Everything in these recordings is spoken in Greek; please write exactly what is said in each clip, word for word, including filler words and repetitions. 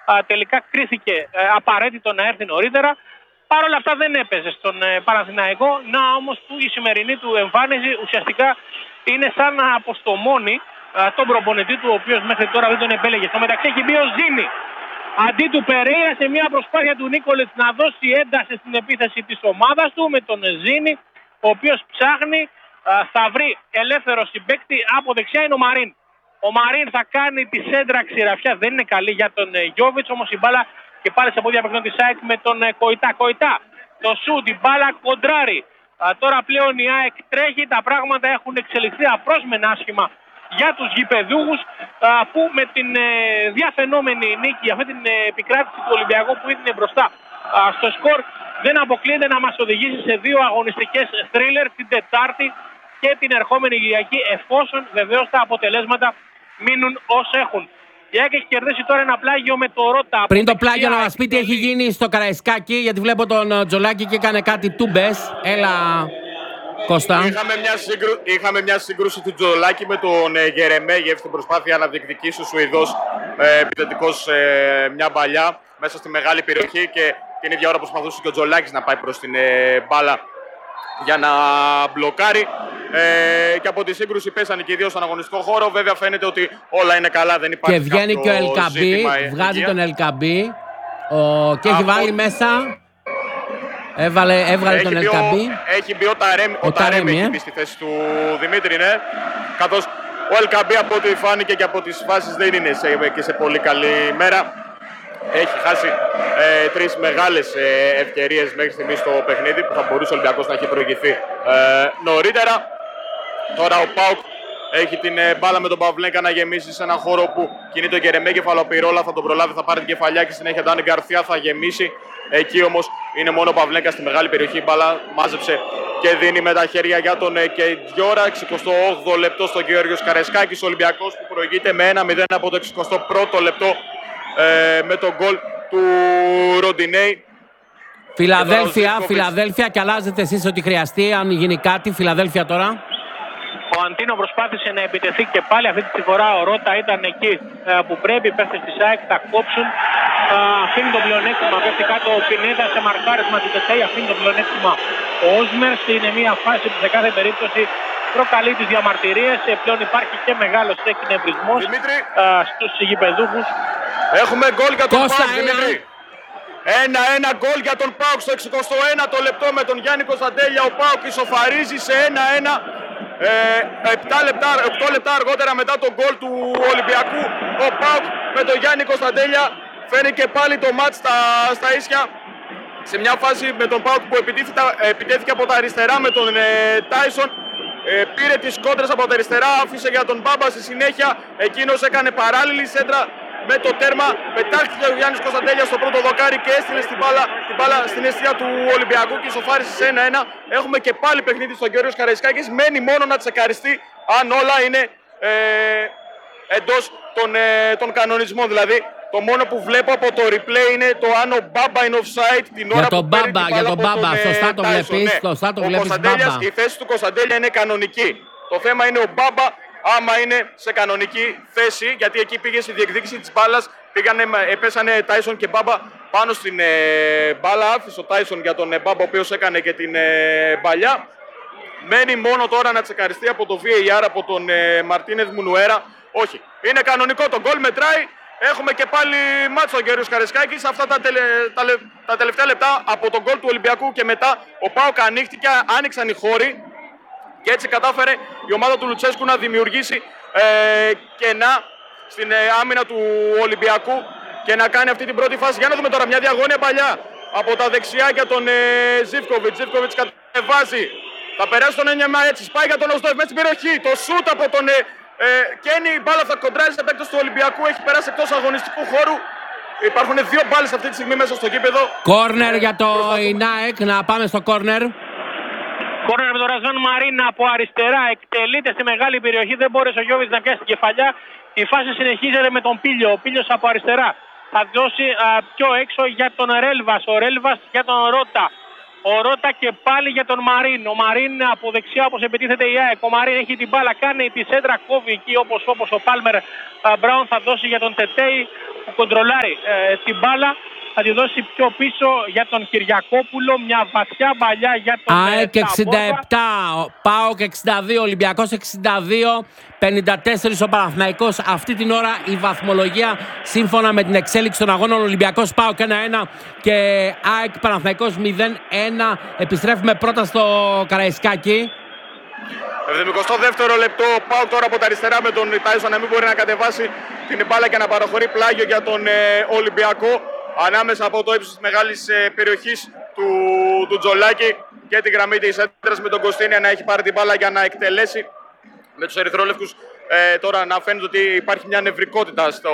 α, τελικά κρίθηκε α, απαραίτητο να έρθει νωρίτερα. Παρ' όλα αυτά δεν έπαιζε στον ε, Παναθηναϊκό. Να όμως που η σημερινή του εμφάνιση ουσιαστικά είναι σαν να αποστομώνει α, τον προπονητή του, ο οποίος μέχρι τώρα δεν τον επέλεγε. Στο μεταξύ έχει μπει ο Ζήνη αντί του Περέιρα σε μια προσπάθεια του Νίκολετς να δώσει ένταση στην επίθεση της ομάδας του με τον Ζήνη, ο οποίος ψάχνει, α, θα βρει ελεύθερο συμπαίκτη από δεξιά είναι ο Μαρίν. Ο Μαρίν θα κάνει τη σέντρα ξηραφιά, δεν είναι καλή για τον Γιόβιτς, όμως η μπάλα και πάλι σε πόδια παιχνών της ΑΕΚ με τον Κοϊτά. Κοϊτά, το σούτ, η μπάλα κοντράρει. Α, τώρα πλέον η ΑΕΚ τρέχει, τα πράγματα έχουν εξελιχθεί απρόσμενα άσχημα για τους γηπεδούχους, α, που με την ε, διαφαινόμενη νίκη, αυτή την ε, επικράτηση του Ολυμπιακού που είναι μπροστά α, στο σκορ, δεν αποκλείεται να μας οδηγήσει σε δύο αγωνιστικές θρίλερ την Τετάρτη και την ερχόμενη Κυριακή, εφόσον βεβαίως τα αποτελέσματα μείνουν ως έχουν. Η ΑΕΚ έχει κερδίσει τώρα ένα πλάγιο με το Ρώτα. Πριν το πλάγιο να μας πει τι έχει γίνει στο Καραϊσκάκι, γιατί βλέπω τον Τζολάκη και έκανε κάτι τούμπες. Έλα, Κώστα. Είχαμε μια, σύγκρου... Είχαμε μια σύγκρουση του Τζολάκη με τον ε, Γερεμέγεφ στην προσπάθεια να διεκδικήσει ο Σουηδός ε, επιθετικός ε, μια μπαλιά μέσα στη μεγάλη περιοχή και την ίδια ώρα προσπαθούσε και ο Τζολάκης να πάει προς την ε, μπάλα για να μπλοκάρει. Ε, και από τη σύγκρουση πέσανε και οι δύο στον αγωνιστικό χώρο. Βέβαια φαίνεται ότι όλα είναι καλά, δεν υπάρχει. Και βγαίνει και ο Ελκαμπή, βγάζει τον Ελκαμπή ο... και έχει από... βάλει μέσα. Έβαλε, έβγαλε τον Ελκαμπή. Έχει μπει ο Ταρέμι, ο Ταρέμι έχει μπει στη θέση του Δημήτρη, ναι. Καθώς ο Ελκαμπή από ό,τι φάνηκε και από τις φάσεις δεν είναι σε, και σε πολύ καλή μέρα. Έχει χάσει ε, τρεις μεγάλες ε, ευκαιρίες μέχρι στιγμής στο παιχνίδι που θα μπορούσε ο Ολυμπιακός να έχει προηγηθεί ε, νωρίτερα. Τώρα ο ΠΑΟΚ έχει την ε, μπάλα με τον Παυλέκα να γεμίσει σε ένα χώρο που κινείται ο Γερεμέγεφ, αλλά ο Πυρόλα θα τον προλάβει, θα πάρει την κεφαλιά και συνέχεια Ντάνι Γκαρθιά θα γεμίσει. Εκεί όμως είναι μόνο ο Παυλέκα στη μεγάλη περιοχή. Η μπάλα μάζεψε και δίνει με τα χέρια για τον ε, Κεντζιόρα. εξηκοστό όγδοο λεπτό στον Γεώργιος Καρεσκάκης. Ο Ολυμπιακός που προηγείται με ένα μηδέν από το εξηκοστό πρώτο λεπτό ε, με τον γκολ του Ροντινέη. Φιλαδέλφια, Φιλαδέλφια και αλλάζετε εσείς ότι χρειαστεί, αν γίνει κάτι. Φιλαδέλφια τώρα. Ο Αντίνο προσπάθησε να επιτεθεί και πάλι αυτή τη φορά. Ο Ρώτα ήταν εκεί ε, που πρέπει. Οι παίκτες της ΑΕΚ θα κόψουν. Ε, αφήνει το πλεονέκτημα. Πέφτει κάτω ο Πινέδα σε μαρκάρισμα του Τεσέη. Αφήνει το πλεονέκτημα ο Όσμερς. Είναι μια φάση που σε κάθε περίπτωση προκαλεί τις διαμαρτυρίες. Ε, πλέον υπάρχει και μεγάλος εκνευρισμός ε, στους γηπεδούχους. Έχουμε γκολ για τον ΠΑΟΚ, Δημήτρη. Ένα-ένα γκολ για τον ΠΑΟΚ στο εξηκοστό ένατο λεπτό με τον Γιάννη Κωνσταντέλια. Ο ΠΑΟΚ ισοφαρίζει σε ένα-ένα. Ε, επτά λεπτά, οκτώ λεπτά αργότερα μετά τον γκολ του Ολυμπιακού, ο ΠΑΟΚ με τον Γιάννη Κωνσταντέλια φέρει και πάλι το μάτς στα, στα ίσια. Σε μια φάση με τον ΠΑΟΚ που επιτέθηκε από τα αριστερά με τον ε, Τάισον. Ε, πήρε τις κόντρες από τα αριστερά, άφησε για τον Μπάμπα στη συνέχεια. Εκείνος έκανε παράλληλη σέντρα με το τέρμα. Πετάχτηκε ο Γιάννης Κωνσταντέλια στο πρώτο δοκάρι και έστειλε στην μπάλα, την μπάλα στην αιστεία του Ολυμπιακού και ισοφάρισε σε ένα-ένα. Έχουμε και πάλι παιχνίδι στον Γεώργιος Καραϊσκάκης. Μένει μόνο να τσεκαριστεί αν όλα είναι ε, εντός των, ε, των κανονισμών. Δηλαδή, το μόνο που βλέπω από το replay είναι το αν ο Μπάμπα είναι offside την ώρα για που παίρνει την μπάλα για τον από Μπάμπα, τον, σωστά το Tyson, βλέπεις, ναι. σωστά το Ο βλέπεις, Μπάμπα. Η θέση του Κωνσταντέλια είναι κανονική. Το θέμα είναι ο Μπάμπα άμα είναι σε κανονική θέση, γιατί εκεί πήγε στη διεκδίκηση της μπάλας, πήγανε, πέσανε Τάισον και Μπάμπα πάνω στην ε, μπάλα, άφησε ο Τάισον για τον ε, Μπάμπα, ο οποίος έκανε και την ε, μπαλιά. Μένει μόνο τώρα να τσεκαριστεί από το βι έι αρ, από τον ε, Μαρτίνεθ Μουνουέρα. Όχι, είναι κανονικό, το γκολ μετράει. Έχουμε και πάλι μάτσο ο Γεώργιος Καρεσκάκης. Αυτά τα, τελε, τα, τα τελευταία λεπτά από τον γκολ του Ολυμπιακού και μετά ο ΠΑΟΚ ανοίχτηκε, άνοιξαν οι χώροι. Και έτσι κατάφερε η ομάδα του Λουτσέσκου να δημιουργήσει ε, κενά στην ε, άμυνα του Ολυμπιακού και να κάνει αυτή την πρώτη φάση. Για να δούμε τώρα μια διαγώνια παλιά από τα δεξιά για τον ε, Ζίβκοβιτς. Ζίβκοβιτς κατεβάζει, θα περάσει τον Ένιαμα έτσι, σπάει για τον Οσδόεφ μέσα στην περιοχή. Το σούτ από τον ε, ε, Κένι, η μπάλα θα κοντράζει σε παίκτες του Ολυμπιακού, έχει περάσει εκτός αγωνιστικού χώρου. Υπάρχουν δύο μπάλες αυτή τη στιγμή μέσα στο γήπεδο. Κόρνερ για το ΙΝΑΕΚ, να πάμε στο κόρνερ. Κόρνερ με τον Ραζάν Μαρίν από αριστερά, εκτελείται στη μεγάλη περιοχή, δεν μπόρεσε ο Γιώβιτς να πιάσει την κεφαλιά. Η φάση συνεχίζεται με τον Πίλιο, ο Πίλιος από αριστερά θα δώσει α, πιο έξω για τον Ρέλβας, ο Ρέλβας για τον Ρώτα. Ο Ρώτα και πάλι για τον Μαρίν. Ο Μαρίν από δεξιά όπως επιτίθεται η ΑΕΚ. Ο Μαρίν έχει την μπάλα, κάνει τη σέντρα, κόβει εκεί όπως, όπως ο Πάλμερ. Μπράουν θα δώσει για τον Τετέι που κοντρολάρει ε, την μπάλα. Θα τη δώσει πιο πίσω για τον Κυριακόπουλο. Μια βαθιά μπαλιά για τον ΑΕΚ εξήντα επτά, ΠΑΟΚ εξήντα δύο, Ολυμπιακός εξήντα δύο, πενήντα τέσσερα ο Παναθηναϊκός. Αυτή την ώρα η βαθμολογία σύμφωνα με την εξέλιξη των αγώνων: Ολυμπιακός ΠΑΟΚ ένα ένα και ΑΕΚ Παναθηναϊκός μηδέν ένα. Επιστρέφουμε πρώτα στο Καραϊσκάκι. εβδομηκοστό δεύτερο λεπτό, πάω τώρα από τα αριστερά με τον Τάισον να μην μπορεί να κατεβάσει την μπάλα και να παραχωρεί πλάγιο για τον ε, Ολυμπιακό. Ανάμεσα από το ύψος της μεγάλης ε, περιοχής του, του Τζολάκη και τη γραμμή της έντρας με τον Κωστίνια να έχει πάρει την μπάλα για να εκτελέσει με τους ερυθρόλευκους. Ε, τώρα να φαίνεται ότι υπάρχει μια νευρικότητα στο,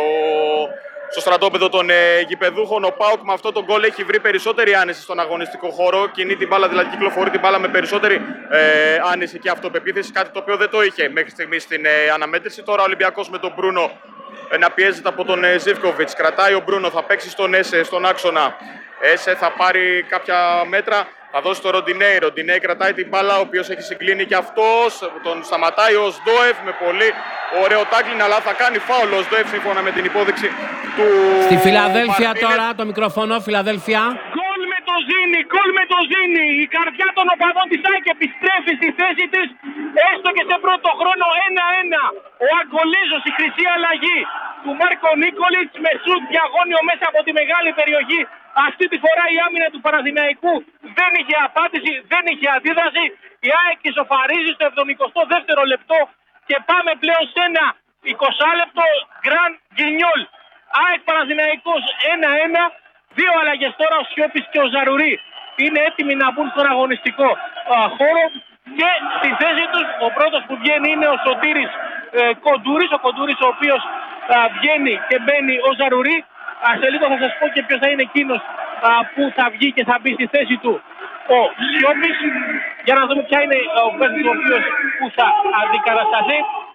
στο στρατόπεδο των ε, γηπεδούχων. Ο ΠΑΟΚ με αυτό το γκολ έχει βρει περισσότερη άνεση στον αγωνιστικό χώρο. Κινεί την μπάλα, δηλαδή κυκλοφορεί την μπάλα με περισσότερη ε, άνεση και αυτοπεποίθηση. Κάτι το οποίο δεν το είχε μέχρι στιγμή στην ε, αναμέτρηση. Τώρα ο Ολυμπιακός με τον Μπρούνο ε, να πιέζεται από τον ε, Ζίβκοβιτς. Κρατάει ο Μπρούνο, θα παίξει στον Έσε, στον άξονα. Έσε θα πάρει κάποια μέτρα. Θα δώσει το Ροντινέι. Ροντινέι κρατάει την μπάλα, ο οποίος έχει συγκλίνει και αυτός. Τον σταματάει ο Σντόεφ με πολύ ωραίο τάκλιν, αλλά θα κάνει φάουλ ο Σντόεφ σύμφωνα με την υπόδειξη του. Στη Φιλαδέλφια τώρα, το μικρόφωνο, Φιλαδέλφια. Γκολ με το Ζήνη, γκολ με το Ζήνη. Η καρδιά των οπαδών της ΑΕΚ επιστρέφει στη θέση της, έστω και σε πρώτο χρόνο ένα ένα. Ο Αγκολίζος, η χρυσή αλλαγή του Μάρκο Νίκολιτς με σουτ διαγώνιο μέσα από τη μεγάλη περιοχή. Αυτή τη φορά η άμυνα του Παναθηναϊκού δεν είχε απάντηση, δεν είχε αντίδραση. Η ΑΕΚ ισοφαρίζει στο εβδομηκοστό δεύτερο λεπτό και πάμε πλέον σε ένα εικοσι λεπτό Γκραν Γκινιόλ. ΑΕΚ Παναθηναϊκός ένα ένα. Δύο αλλαγές τώρα, ο Σιώπης και ο Ζαρουρί είναι έτοιμοι να μπουν στον αγωνιστικό α, χώρο. Και στη θέση τους ο πρώτος που βγαίνει είναι ο Σωτήρης ε, Κοντούρης. Ο Κοντούρης ο οποίος α, βγαίνει και μπαίνει ο Ζαρουρί. Α, σε λίγο θα σας πω και ποιος θα είναι εκείνος α, που θα βγει και θα μπει στη θέση του ο Σιώπης. Για να δούμε ποια είναι ο παίκτης ο οποίος που θα αντικατασταθεί.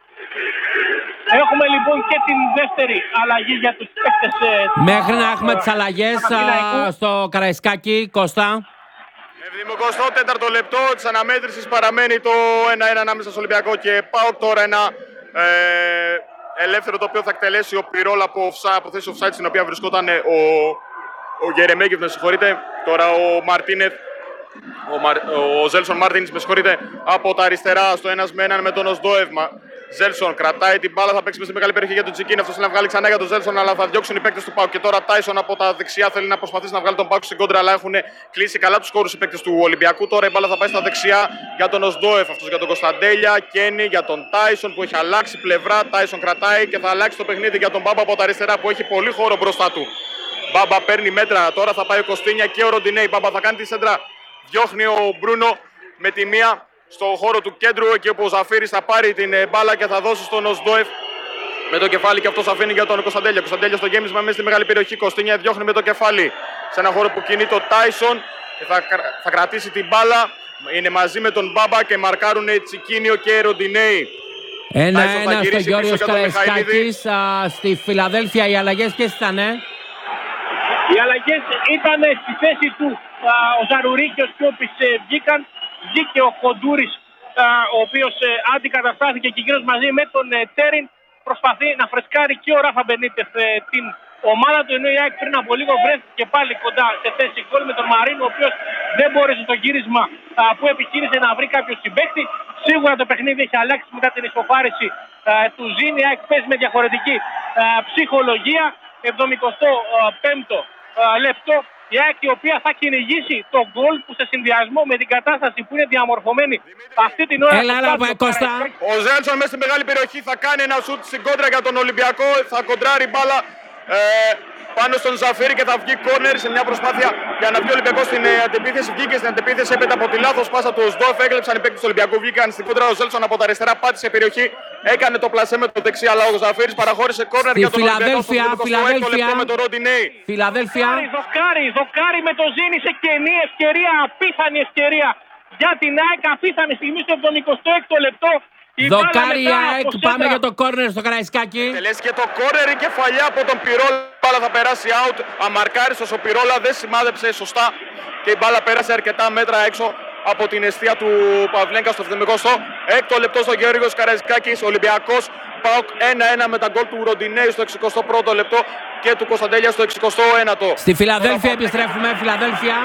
Έχουμε λοιπόν και την δεύτερη αλλαγή για τους παίκτες. Μέχρι να έχουμε τις αλλαγές α, στο Καραϊσκάκι, Κώστα. εβδομηκοστό τέταρτο λεπτό της αναμέτρησης παραμένει το ένα ένα ανάμεσα στο Ολυμπιακό και ΠΑΟΚ. Τώρα ένα ε, ελεύθερο το οποίο θα εκτελέσει ο Πυρόλ από, από θέση offside στην οποία βρισκόταν ο, ο Γερεμέγεφ, με συγχωρείτε. Τώρα ο Μαρτίνεθ, ο, Μαρ, ο Ζέλσον Μάρτινς, με συγχωρείτε, από τα αριστερά στο ένας με έναν με τον Οσδόευμα. Ζέλσον κρατάει την μπάλα, θα παίξει μέσα στη μεγάλη περιοχή για τον Τσικίνη. Αυτό θέλει να βγάλει ξανά για τον Ζέλσον, αλλά θα διώξουν οι παίκτες του ΠΑΟΚ. Και τώρα Τάισον από τα δεξιά θέλει να προσπαθήσει να βγάλει τον ΠΑΟΚ στην κόντρα, αλλά έχουν κλείσει καλά τους χώρους οι παίκτες του Ολυμπιακού. Τώρα η μπάλα θα πάει στα δεξιά για τον Οσδόεφ, αυτός για τον Κωνσταντέλια. Κένι για τον Τάισον που έχει αλλάξει πλευρά. Τάισον κρατάει και θα αλλάξει το παιχνίδι για τον Μπάμπα από τα αριστερά που έχει πολύ χώρο μπροστά του. Μπάμπα παίρνει μέτρα, τώρα θα πάει ο Κωστίνια και ο Ροντινέι. Μπάμπα θα κάνει τη σέντρα, διώχνει ο Μπρούνο με τη μία στο χώρο του κέντρου, εκεί όπου ο Ζαφύρης θα πάρει την μπάλα και θα δώσει στον Οσδόεφ με το κεφάλι και αυτός αφήνει για τον Κωνσταντέλια. Κωνσταντέλια στο γέμισμα μέσα στη μεγάλη περιοχή. Κωστίνια διώχνει με το κεφάλι σε ένα χώρο που κινεί το Τάισον και θα, θα κρατήσει την μπάλα. Είναι μαζί με τον Μπάμπα και μαρκάρουν Τσικίνιο και Ροντινέι. Ένα ένα στο Γιώργος Καραϊσκάκης. Στη Φιλαδέλφια οι αλλαγές ποιες ήταν? Οι αλλαγές ήταν στη θέση του α, ο Ζαρουρί και ο Σιώπης ε, βγήκαν. Βγήκε ο Κοντούρης, α, ο οποίος ε, αντικαταστάθηκε και εκείνος μαζί με τον ε, Τέριν. Προσπαθεί να φρεσκάρει και ο Ράφα Μπενίτεθ ε, την ομάδα του, ενώ η ΑΕΚ πριν από λίγο βρέθηκε πάλι κοντά σε θέση γκολ με τον Μαρίνο, ο οποίος δεν μπόρεσε το γύρισμα α, που επιχείρησε να βρει κάποιο συμπαίκτη. Σίγουρα το παιχνίδι έχει αλλάξει μετά την ισοφάριση α, του Ζήνη. Η ΑΕΚ παίζει με διαφορετική α, ψυχολογία. εβδομηκοστό πέμπτο λεπτό. Η ΑΕΚ η οποία θα κυνηγήσει το γκολ που σε συνδυασμό με την κατάσταση που είναι διαμορφωμένη αυτή την ώρα. Έλα, έλα, Κώστα. Ο Ζέλσον μέσα στη μεγάλη περιοχή θα κάνει ένα σουτ στην κόντρα για τον Ολυμπιακό. Θα κοντράρει μπάλα ε, πάνω στον Ζαφύρη και θα βγει κόρνερ σε μια προσπάθεια για να βγει ο Ολυμπιακός στην ε, αντεπίθεση. Βγήκε στην αντεπίθεση έπειτα από τη λάθος πάσα του Οσδόεφ. Έκλεψαν οι παίκτες του Ολυμπιακού. Βγήκαν στην κόντρα. Ο Ζέλσον από τα αριστερά πάτησε περιοχή. Έκανε το πλασέ με το δεξί, αλλά ο Ζαφύρης παραχώρησε κόρνερ για τον Ολυμπιακό. Φιλαδέλφια, με τον Ροντινέι. Φιλαδέλφια. Δοκάρι, δοκάρι με το Ζήνη σε κενή ευκαιρία, απίθανη ευκαιρία για την ΑΕΚ. Απίθανη στιγμή στο εβδομηκοστό έκτο λεπτό. Δοκάρι ΑΕΚ, πάμε για το κόρνερ στο Καραϊσκάκι. Τελέσει και το κόρνερ, η κεφαλιά από τον Πυρόλα. Η μπάλα θα περάσει out. Αμαρκάριστος ο Πυρόλα, δεν σημάδεψε σωστά και η μπάλα πέρασε αρκετά μέτρα έξω από την εστία του Παυλέγκα στο εβδομηκοστό έκτο λεπτό στο Γεώργιος Καραϊσκάκης. Ολυμπιακός ΠΑΟΚ ένα ένα με τα γκολ του Ροντινέη στο εξηκοστό πρώτο λεπτό και του Κωνσταντέλια στο εξηκοστό ένατο. Στη Φιλαδέλφια επιστρέφουμε, Φιλαδέλφια.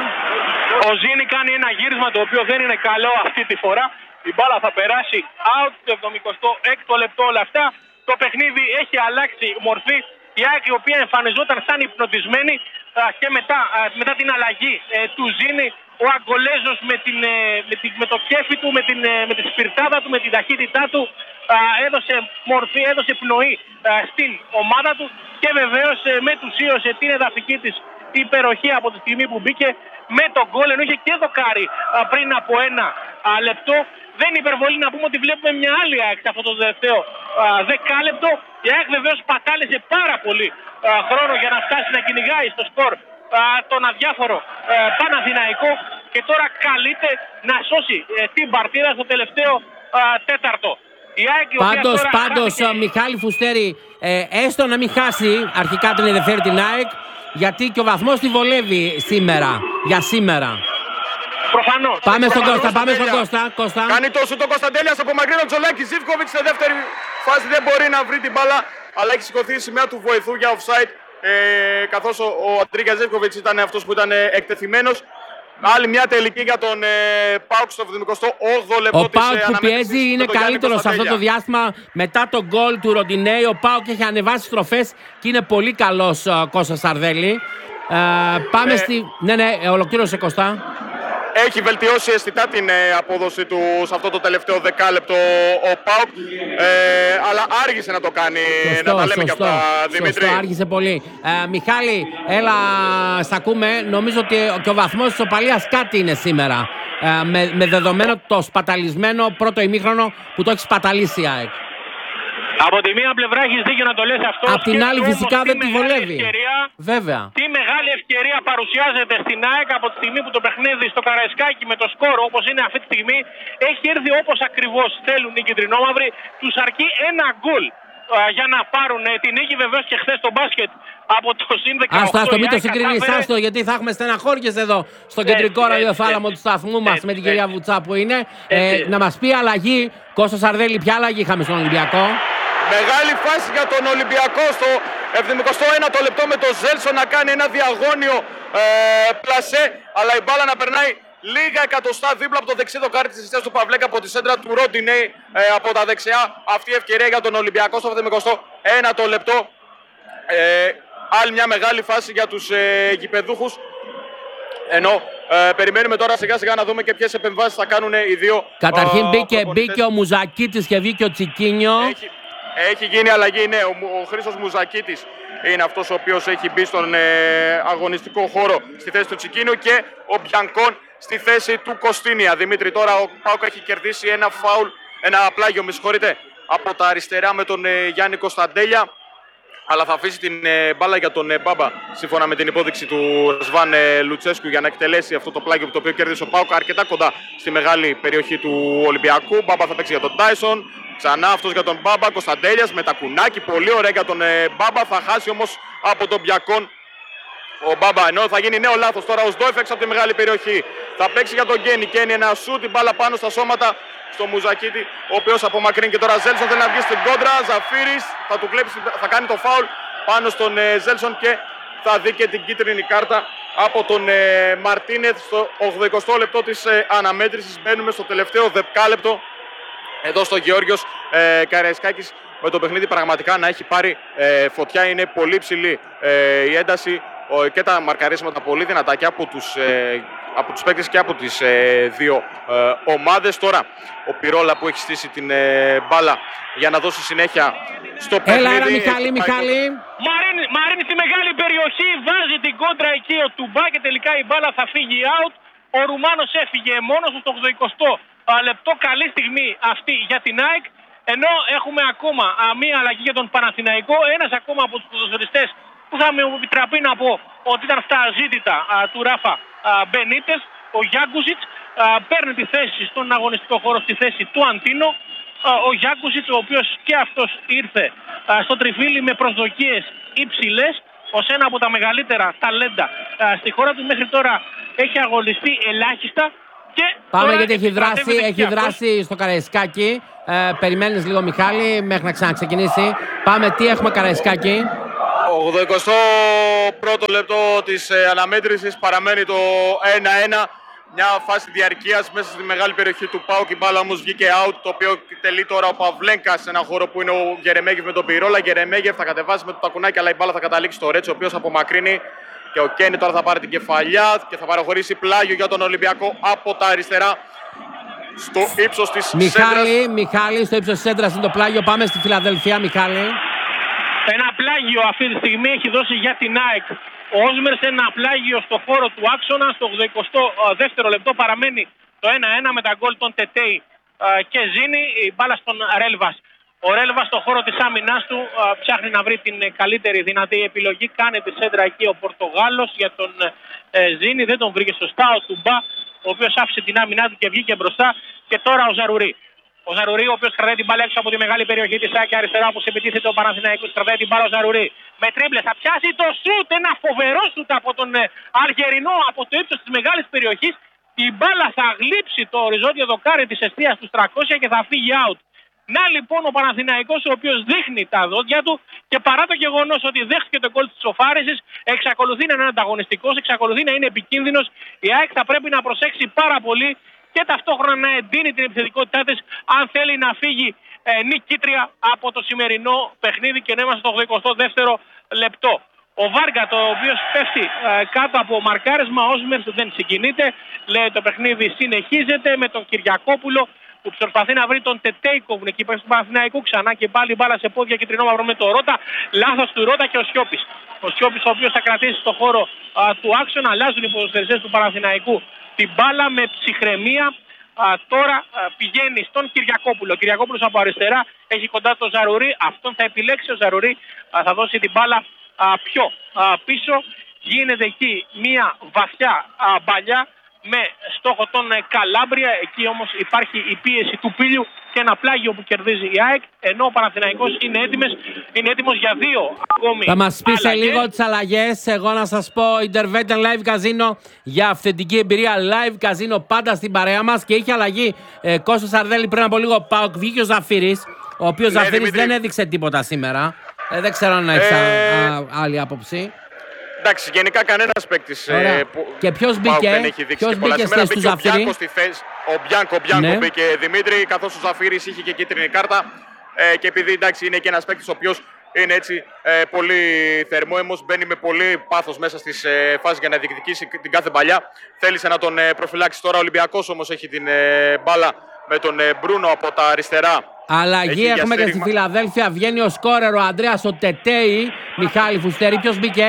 Ο Ζήνη κάνει ένα γύρισμα το οποίο δεν είναι καλό αυτή τη φορά. Η μπάλα θα περάσει out στο εβδομηκοστό έκτο λεπτό. Όλα αυτά το παιχνίδι έχει αλλάξει μορφή. Η ΑΕΚ η οποία εμφανιζόταν σαν υπνοτισμένη και μετά, μετά την αλλαγή του Ζήνη, ο Αγκολέζος με, την, με, την, με το κέφι του, με, την, με τη σπιρτάδα του, με την ταχύτητά του έδωσε μορφή, έδωσε πνοή στην ομάδα του και βεβαίως μετουσίωσε την εδαφική της υπεροχή από τη στιγμή που μπήκε με τον γκολ, ενώ είχε και δοκάρι πριν από ένα λεπτό. Δεν είναι υπερβολή να πούμε ότι βλέπουμε μια άλλη ΑΕΚ σε αυτό το τελευταίο δεκάλεπτο. Η ΑΕΚ βεβαίως πατάλησε πάρα πολύ α, χρόνο για να φτάσει να κυνηγάει στο σκορ α, τον αδιάφορο α, Παναθηναϊκό και τώρα καλείται να σώσει ε, την παρτίδα στο τελευταίο α, τέταρτο. Η ΑΕΚ, η πάντως, τώρα πάντως χάθηκε... Μιχάλη Φουστέρη, ε, έστω να μην χάσει, αρχικά την ενδιαφέρει την ΑΕΚ, γιατί και ο βαθμός τη βολεύει σήμερα, για σήμερα. Προφανώς. Πάμε στον Προφανώς, Κώστα, πάμε στον Κωνσταντέλια. Κώστα. Κώστα. Κάνει το σου το Κωνσταντέλιας από μακρύ τον Τζολάκη. Ζίβκοβιτς σε δεύτερη φάση δεν μπορεί να βρει την μπάλα, αλλά έχει σηκωθεί η σημαία του βοηθού για offside. Ε, καθώς ο, ο Αντρίγια Ζίβκοβιτς ήταν αυτός που ήταν ε, εκτεθειμένος. Άλλη μια τελική για τον ε, ΠΑΟΚ στο εβδομηκοστό όγδοο λεπτό. Ο της, ΠΑΟΚ ε, που πιέζει είναι καλύτερο σε αυτό το διάστημα. Μετά τον γκολ του Ροντινέη, ο ΠΑΟΚ έχει ανεβάσει στροφές και είναι πολύ καλός ο Κώστας Σαρδέλη. Ε, πάμε ε, στη... Ναι, ναι, ολοκλήρωσε Κωστά. Έχει βελτιώσει αισθητά την ε, απόδοση του σε αυτό το τελευταίο δεκάλεπτο ο ΠΑΟΚ, ε, αλλά άργησε να το κάνει, σωστό, να τα λέμε σωστό, και αυτά, Δημήτρη. Σωστό, άργησε πολύ. Ε, Μιχάλη, έλα, σ' ακούμε. Νομίζω ότι και ο βαθμός της οπαλίας κάτι είναι σήμερα. Ε, με, με δεδομένο το σπαταλισμένο πρώτο ημίχρονο που το έχει σπαταλήσει η ΑΕΚ. Από τη μία πλευρά έχεις δίκιο να το λες αυτό. Απ' την άλλη φυσικά δεν τη βολεύει. Ευκαιρία, Βέβαια. Τι μεγάλη ευκαιρία παρουσιάζεται στην ΑΕΚ από τη στιγμή που το παιχνίδι στο Καραϊσκάκι με το σκορ όπως είναι αυτή τη στιγμή έχει έρθει όπως ακριβώς θέλουν οι κυτρινόμαυροι. Τους αρκεί ένα γκολ για να πάρουν τη νίκη. Βεβαίως και χθες το μπάσκετ από το συν δεκαοκτώ. Άστο, άστο, μην το συγκρίνεις, άστο, γιατί θα έχουμε στεναχώριες εδώ στο κεντρικό ραδιοθάλαμο του σταθμού μας με την κυρία Βουτσά που είναι. Ε, να μας πει αλλαγή, Κώστα Σαρδέλη, ποια αλλαγή είχαμε στον Ολυμπιακό? Μεγάλη φάση για τον Ολυμπιακό στο εβδομηκοστό ένατο λεπτό με τον Ζέλσον να κάνει ένα διαγώνιο ε, πλασέ, αλλά η μπάλα να περνάει λίγα εκατοστά δίπλα από το δεξί δοκάρι της εστίας του Παυλέκα από τη σέντρα του Ροντινέη ε, από τα δεξιά. Αυτή η ευκαιρία για τον Ολυμπιακό στο εβδομηκοστό ένατο λεπτό. Ε, άλλη μια μεγάλη φάση για τους ε, γηπεδούχους. Ενώ ε, περιμένουμε τώρα σιγά σιγά να δούμε και ποιες επεμβάσεις θα κάνουν οι δύο. Καταρχήν ε, μπήκε, μπήκε ο Μουζακίτης και βγήκε ο Τσικίνιο. Έχει, έχει γίνει αλλαγή, ναι. Ο, ο Χρήστος Μουζακίτης είναι αυτός ο οποίος έχει μπει στον ε, αγωνιστικό χώρο στη θέση του Τσικίνιο και ο Μπιανκόν στη θέση του Κωστίνια. Δημήτρη, τώρα ο ΠΑΟΚ έχει κερδίσει ένα φάουλ, ένα πλάγιο, με συγχωρείτε, από τα αριστερά με τον ε, Γιάννη Κωνσταντέλια. Αλλά θα αφήσει την ε, μπάλα για τον ε, Μπάμπα, σύμφωνα με την υπόδειξη του Ρεσβάν ε, Λουτσέσκου, για να εκτελέσει αυτό το πλάγιο το οποίο κέρδισε ο ΠΑΟΚ αρκετά κοντά στη μεγάλη περιοχή του Ολυμπιακού. Μπάμπα θα παίξει για τον Τάισον. Ξανά αυτός για τον Μπάμπα. Κωνσταντέλιας με τα κουνάκι. Πολύ ωραία για τον ε, Μπάμπα. Θα χάσει όμως από τον Μπιακόν ο Μπάμπα. Ενώ θα γίνει νέο λάθος τώρα ο Σντόιφεξ από τη μεγάλη περιοχή. Θα παίξει για τον Γκένι. Γκένι ένα σου, την μπάλα πάνω στα σώματα στο Μουζακίτη, ο οποίος απομακρύνει και τώρα Ζέλσον θέλει να βγει στην κόντρα. Ζαφίρης θα του κλέψει, θα κάνει το φάουλ πάνω στον ε, Ζέλσον και θα δει και την κίτρινη κάρτα από τον ε, Μαρτίνεθ στο ογδοηκοστό λεπτό της ε, αναμέτρησης. Μπαίνουμε στο τελευταίο δεκάλεπτο εδώ στο Γεώργιος ε, Καραϊσκάκης, με το παιχνίδι πραγματικά να έχει πάρει ε, φωτιά. Είναι πολύ ψηλή ε, η ένταση ο, και τα μαρκαρίσματα πολύ δυνατά και από τους, ε, από τους παίκτες και από τις ε, δύο ε, ομάδες. Τώρα ο Πυρόλα που έχει στήσει την ε, μπάλα για να δώσει συνέχεια στο παιχνίδι. Έλα, έλα Μιχάλη, Μιχάλη. Μαρίνη, Μαρίνη στη μεγάλη περιοχή, βάζει την κόντρα εκεί ο Τουμπά και τελικά η μπάλα θα φύγει out. Ο Ρουμάνος έφυγε μόνος του στο ογδοηκοστό λεπτό. Καλή στιγμή αυτή για την ΑΕΚ. Ενώ έχουμε ακόμα α, μία αλλαγή για τον Παναθηναϊκό. Ένας ακόμα από τους ποδοσφαιριστές που θα με επιτραπεί να πω ότι ήταν στα ζήτητα α, του Ράφα α, Μπενίτες, ο Γιάγκουζιτς, α, παίρνει τη θέση στον αγωνιστικό χώρο στη θέση του Αντίνο ο Γιάκουσιτς, ο οποίος και αυτός ήρθε στο τριφύλι με προσδοκίες υψηλές ως ένα από τα μεγαλύτερα ταλέντα στη χώρα του. Μέχρι τώρα έχει αγωνιστεί ελάχιστα. Και πάμε γιατί έχει δράσει, έχει δράσει στο Καραϊσκάκι. Ε, περιμένεις λίγο, Μιχάλη, μέχρι να ξαναξεκινήσει. Πάμε, τι έχουμε Καραϊσκάκι. ογδοηκοστό πρώτο λεπτό της ε, αναμέτρησης, παραμένει το ένα ένα. Μια φάση διαρκείας μέσα στη μεγάλη περιοχή του ΠΑΟΚ. Η μπάλα όμως βγήκε out, το οποίο τελεί τώρα ο Παυλένκας σε ένα χώρο που είναι ο Γερεμέγεφ με τον Πυρόλα. Γερεμέγεφ θα κατεβάσει με το τακουνάκι, αλλά η μπάλα θα καταλήξει στο Ρέτσο, ο οποίος απομακρύνει. Και ο Κένι τώρα θα πάρει την κεφαλιά και θα παραχωρήσει πλάγιο για τον Ολυμπιακό από τα αριστερά στο ύψος της Μιχάλη, σέντρας. Μιχάλη, στο ύψος της σέντρας είναι το πλάγιο. Πάμε στη Φιλαδελφία, Μιχάλη. Ένα πλάγιο αυτή τη στιγμή έχει δώσει για την ΑΕΚ ο Όσμερς, ένα πλάγιο στο χώρο του άξονα. Στο ογδοηκοστό δεύτερο λεπτό παραμένει το ένα ένα με τα γκολ των Τετέι και Ζήνη. Η μπάλα στον Ρέλβας. Ο Ρέλβας στον χώρο της άμυνας του ψάχνει να βρει την καλύτερη δυνατή επιλογή. Κάνει τη σέντρα εκεί ο Πορτογάλος για τον Ζήνη. Δεν τον βρήκε σωστά ο Τουμπά, ο οποίος άφησε την άμυνά του και βγήκε μπροστά. Και τώρα ο Ζαρουρί. Ο Ζαρουρί, ο οποίος κρατάει την μπάλα έξω από τη μεγάλη περιοχή της ΑΕΚ αριστερά, όπως επιτίθεται ο Παναθηναϊκός, κρατάει την μπάλα ο Ζαρουρί. Με τρίμπλες θα πιάσει το σουτ, ένα φοβερό σουτ από τον Αργερινό από το ύψος της μεγάλης περιοχής. Η μπάλα θα γλύψει το οριζόντιο δοκάρι της εστίας του τριακόσια και θα φύγει out. Να λοιπόν ο Παναθηναϊκός, ο οποίος δείχνει τα δόντια του και παρά το γεγονός ότι δέχτηκε το γκολ της ισοφάρισης, εξακολουθεί να είναι ανταγωνιστικός, εξακολουθεί να είναι επικίνδυνος. Η ΑΕΚ θα πρέπει να προσέξει πάρα πολύ και ταυτόχρονα να εντείνει την επιθετικότητά της αν θέλει να φύγει ε, νικήτρια από το σημερινό παιχνίδι και να είμαστε στο ογδοηκοστό δεύτερο λεπτό. Ο Βάργα, το οποίο πέφτει ε, κάτω από μαρκάρισμα, ο Όσμερς δεν συγκινείται, λέει το παιχνίδι συνεχίζεται με τον Κυριακόπουλο που προσπαθεί να βρει τον Τετέικοβ εκεί πέρα του Παναθηναϊκού, ξανά και πάλι μπάλα σε πόδια κυτρινό μαύρο με το Ρότα, λάθος του Ρότα και ο Σιώπης. Ο Σιώπης, ο οποίος θα κρατήσει στο χώρο α, του άξονα, αλλάζουν οι ποδοσφαιριστές του Παναθηναϊκού την μπάλα με ψυχραιμία. Α, τώρα α, πηγαίνει στον Κυριακόπουλο. Ο Κυριακόπουλος από αριστερά έχει κοντά το Ζαρουρί, αυτόν θα επιλέξει ο Ζαρουρί, α, θα δώσει την μπάλα α, πιο α, πίσω. Γίνεται εκεί μια βαθιά α, μπαλιά με στόχο τον ε, Καλάμπρια. Εκεί όμως υπάρχει η πίεση του Πίλιου και ένα πλάγιο που κερδίζει η ΑΕΚ, ενώ ο Παναθηναϊκός είναι, έτοιμες, είναι έτοιμος για δύο ακόμη. Θα μας πει σε αλλαγές. λίγο τις αλλαγές. Εγώ να σας πω, Intervention Live Casino για αυθεντική εμπειρία. Live Casino πάντα στην παρέα μας και είχε αλλαγή. Ε, Κώστας Σαρδέλη πριν από λίγο ΠΑΟΚ, βγήκε ο Ζαφύρης, ο οποίος ναι, Ζαφύρης Δημήτρη. δεν έδειξε τίποτα σήμερα. Ε, δεν ξέρω αν έχει ε... άλλη άποψη. Εντάξει, γενικά κανένας παίκτης ε, που και ποιος μπήκε, δεν έχει δείξει ποιος και πολλά. μπήκε Σήμερα στη μπήκε ο Ζαφύρη. Μπιάνκο στη θέση. Ο Μπιάνκο, Μπιάνκο ναι. μπήκε Δημήτρη, καθώς ο Ζαφύρης είχε και κίτρινη κάρτα. Ε, και επειδή εντάξει, είναι και ένας παίκτης ο οποίος είναι έτσι ε, πολύ θερμόαιμος, μπαίνει με πολύ πάθος μέσα στις ε, φάσεις για να διεκδικήσει την κάθε παλιά. Θέλησε να τον ε, προφυλάξει τώρα. Ο Ολυμπιακός όμως έχει την ε, μπάλα με τον ε, Μπρούνο από τα αριστερά. Αλλαγή έχουμε και στη Φιλαδέλφια. Βγαίνει ο σκόρερ ο Ανδρέας ο Τετέι. Μιχάλη Φουστέρη, ποιος μπήκε?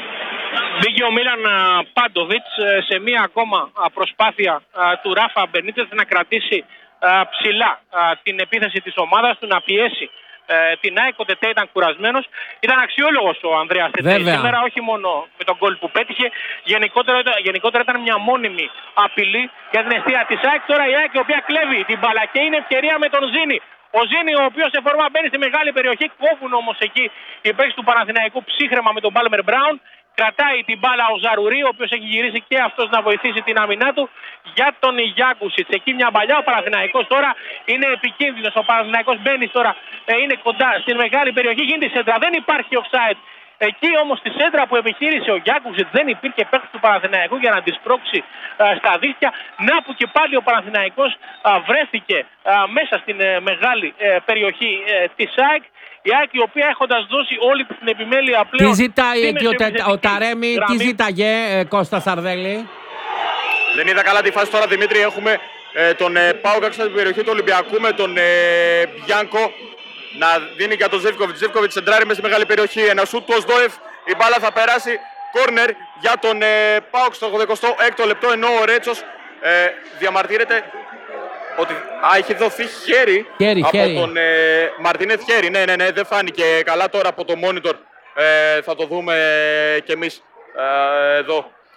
Μπήκε ο Μίλαν Πάντοβιτς σε μία ακόμα προσπάθεια του Ράφα Μπενίτες να κρατήσει ψηλά την επίθεση της ομάδας του, να πιέσει την ΑΕΚ. Ο Τετέ ήταν κουρασμένος. Ήταν αξιόλογος ο Ανδρέας Τετέ σήμερα, όχι μόνο με τον γκολ που πέτυχε. Γενικότερα, γενικότερα ήταν μια μόνιμη απειλή για την αιστεία της ΑΕΚ. Τώρα η ΑΕΚ, η οποία κλέβει την μπάλα και είναι ευκαιρία με τον Ζήνη. Ο Ζήνη, ο οποίος σε φόρμα μπαίνει στη μεγάλη περιοχή, κόβουν όμως εκεί οι παίκτες του Παναθηναϊκού ψύχρεμα με τον Πάλμερ Μπράουν. Κρατάει την μπάλα ο Ζαρουρί, ο οποίος έχει γυρίσει και αυτός να βοηθήσει την άμυνά του για τον Γιάκουσιτς. Εκεί μια μπαλιά, ο Παναθηναϊκός τώρα είναι επικίνδυνος. Ο Παναθηναϊκός μπαίνει τώρα, ε, είναι κοντά στην μεγάλη περιοχή, γίνεται η σέντρα, δεν υπάρχει offside. Εκεί όμως στη σέντρα που επιχείρησε ο Γιάκουσιτς δεν υπήρχε παίκτης του Παναθηναϊκού για να τη σπρώξει α, στα δίχτυα. Να που και πάλι ο Παναθηναϊκός α, βρέθηκε α, μέσα στην ε, μεγάλη ε, περιοχή ε, της ΑΕΚ. Η ΑΕΚ, η οποία έχοντας δώσει όλη την επιμέλεια πλέον... Τι ζητάει εκεί ο, τε, ο Ταρέμι, τι ζητάγε ε, Κώστα Σαρδέλη? Δεν είδα καλά τη φάση τώρα, Δημήτρη. Έχουμε ε, τον ε, Πάο κάτω στην περιοχή του Ολυμπιακού με τον ε, Μπιάνκο να δίνει για τον Ζεύκοβιτς. Ζεύκοβιτς σεντράρει μέσα στη μεγάλη περιοχή. Ένα σούτ του Οσδόεφ. Η μπάλα θα περάσει κόρνερ για τον ε, Πάοκ στο ογδοηκοστό έκτο λεπτό, ενώ ο Ρέτσος ε, διαμαρτύρεται ότι α, έχει δοθεί χέρι, χέρι από χέρι. τον ε, Μαρτίνεθ. Χέρι, ναι, ναι, ναι, δεν φάνηκε καλά τώρα από το monitor. Ε, θα το δούμε κι εμείς ε, εδώ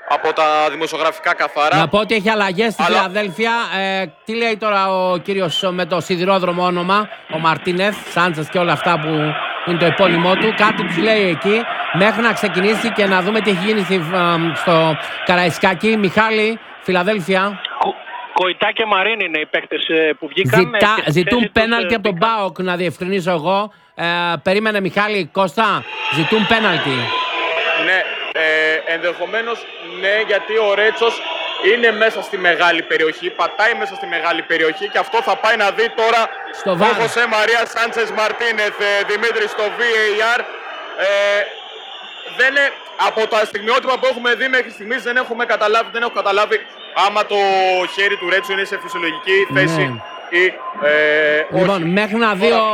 από τα δημοσιογραφικά καθαρά. Να πω ότι έχει αλλαγές στη Αλλά... Φιλαδέλφια. Ε, τι λέει τώρα ο κύριος με το σιδηρόδρομο όνομα, ο Μαρτίνεθ, Σάντσες και όλα αυτά που είναι το επώνυμό του. Κάτι τους λέει εκεί μέχρι να ξεκινήσει και να δούμε τι έχει γίνει στο Καραϊσκάκι. Μιχάλη, Φιλαδέλφια. Κοϊτά και Μαρίν είναι οι παίκτες που βγήκαν. Ζητά, ζητούν πέναλτι από τον ΠΑΟΚ, να διευκρινίσω εγώ. Ε, περίμενε Μιχάλη, Κώστα, ζητούν πέναλτι. Ναι, ε, ενδεχομένως ναι, γιατί ο Ρέτσος είναι μέσα στη μεγάλη περιοχή, πατάει μέσα στη μεγάλη περιοχή και αυτό θα πάει να δει τώρα στο ο Χωσέ Μαρία Σάντσες Μαρτίνεθ, Δημήτρη, στο βι έι αρ. Ε, δεν είναι, από τα στιγμιότυπα που έχουμε δει μέχρι στιγμής δεν έχουμε καταλάβει, δεν έχω καταλάβει άμα το χέρι του Ρέτσου είναι σε φυσιολογική θέση. Ναι. Ή, ε, λοιπόν, όχι. μέχρι να δει ο,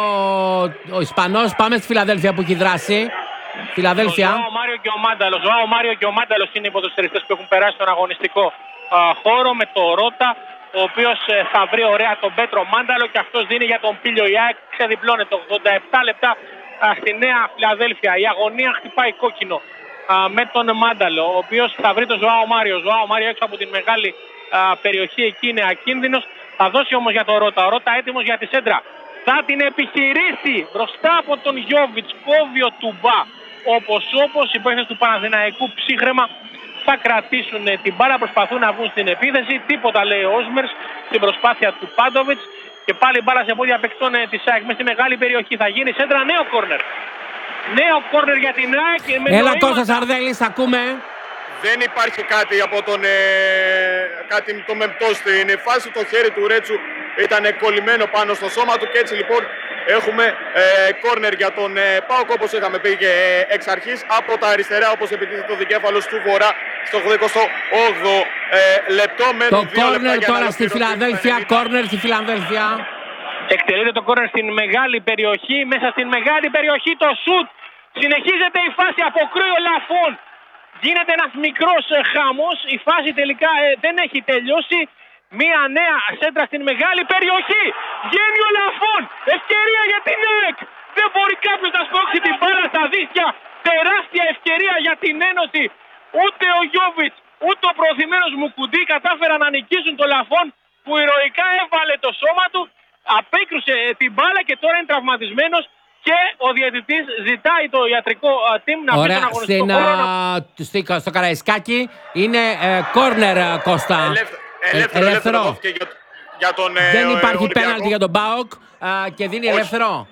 ο Ισπανός, πάμε στη Φιλαδέλφια που έχει δράσει. Φιλαδέλφια. Ο Ζωάο Μάριο και ο Μάνταλος. Ο Ζωάο Μάριο και ο Μάνταλος είναι οι ποδοσφαιριστές που έχουν περάσει στον αγωνιστικό α, χώρο με το Ρότα, ο οποίος ε, θα βρει ωραία τον Πέτρο Μάνταλο και αυτός δίνει για τον Πίλιο Ιάκ. Ξεδιπλώνεται ογδόντα επτά λεπτά α, στη Νέα Φιλαδέλφια. Η αγωνία χτυπάει κόκκινο α, με τον Μάνταλο, ο οποίος θα βρει τον Ζωάο Μάριο. Ο Ζωάο Μάριο έξω από την μεγάλη α, περιοχή εκεί είναι ακίνδυνος. Θα δώσει όμως για τον Ρότα. Ο Ρότα έτοιμος για τη σέντρα. Θα την επιχειρήσει μπροστά από τον Γιόβιτς. Κόβει ο Τουμπά. Όπως όπως οι παίκτες του Παναθηναϊκού ψύχρεμα θα κρατήσουν την μπάλα, προσπαθούν να βγουν στην επίθεση. Τίποτα λέει ο Όσμερς στην προσπάθεια του Πάντοβιτς. Και πάλι μπάλα σε πόδια παικτών της ΑΕΚ μέσα στη μεγάλη περιοχή. Θα γίνει σέντρα, νέο κόρνερ. Νέο κόρνερ για την ΑΕΚ. Έλα Κώστα Σαρδέλης, ακούμε. Δεν υπάρχει κάτι από τον ε, κάτι το μεμπτό στην φάση. Το χέρι του Ρέτσου ήταν κολλημένο πάνω στο σώμα του και έτσι λοιπόν έχουμε ε, κόρνερ για τον ε, ΠΑΟΚ, όπως είχαμε πει και ε, εξ αρχής, από τα αριστερά, όπως επιτίθεται ο δικέφαλος του Βορρά στο ογδόντα όγδοο ε, λεπτό. Το κόρνερ τώρα στη Φιλαδέλφια, κόρνερ στη Φιλαδέλφια. Εκτελείται το κόρνερ στην μεγάλη περιοχή, μέσα στην μεγάλη περιοχή το σουτ. Συνεχίζεται η φάση, αποκρούει ο Λαφών. Γίνεται ένας μικρός ε, χαμός, η φάση τελικά ε, δεν έχει τελειώσει. Μία νέα σέντρα στην μεγάλη περιοχή. Βγαίνει ο Λαφών. Ευκαιρία για την ΑΕΚ. Δεν μπορεί κάποιος να σπρώξει την μπάλα στα δίχτυα. Τεράστια ευκαιρία για την Ένωση. Ούτε ο Γιόβιτς, ούτε ο προωθημένος Μουκουντή κατάφεραν να νικήσουν το Λαφών, που ηρωικά έβαλε το σώμα του. Απέκρουσε την μπάλα και τώρα είναι τραυματισμένος. Και ο διαιτητής ζητάει το ιατρικό team να πει τον αγωνιστικό χώρο. Ωραία, στο Καραϊσκάκι είναι κόρνερ, ε, Κώστα. Ελεύθερο. Ελεύθερο, ελεύθερο. ελεύθερο. Και για, για τον, δεν ε, υπάρχει πέναλτι για τον ΠΑΟΚ και δίνει όχι. Ελεύθερο.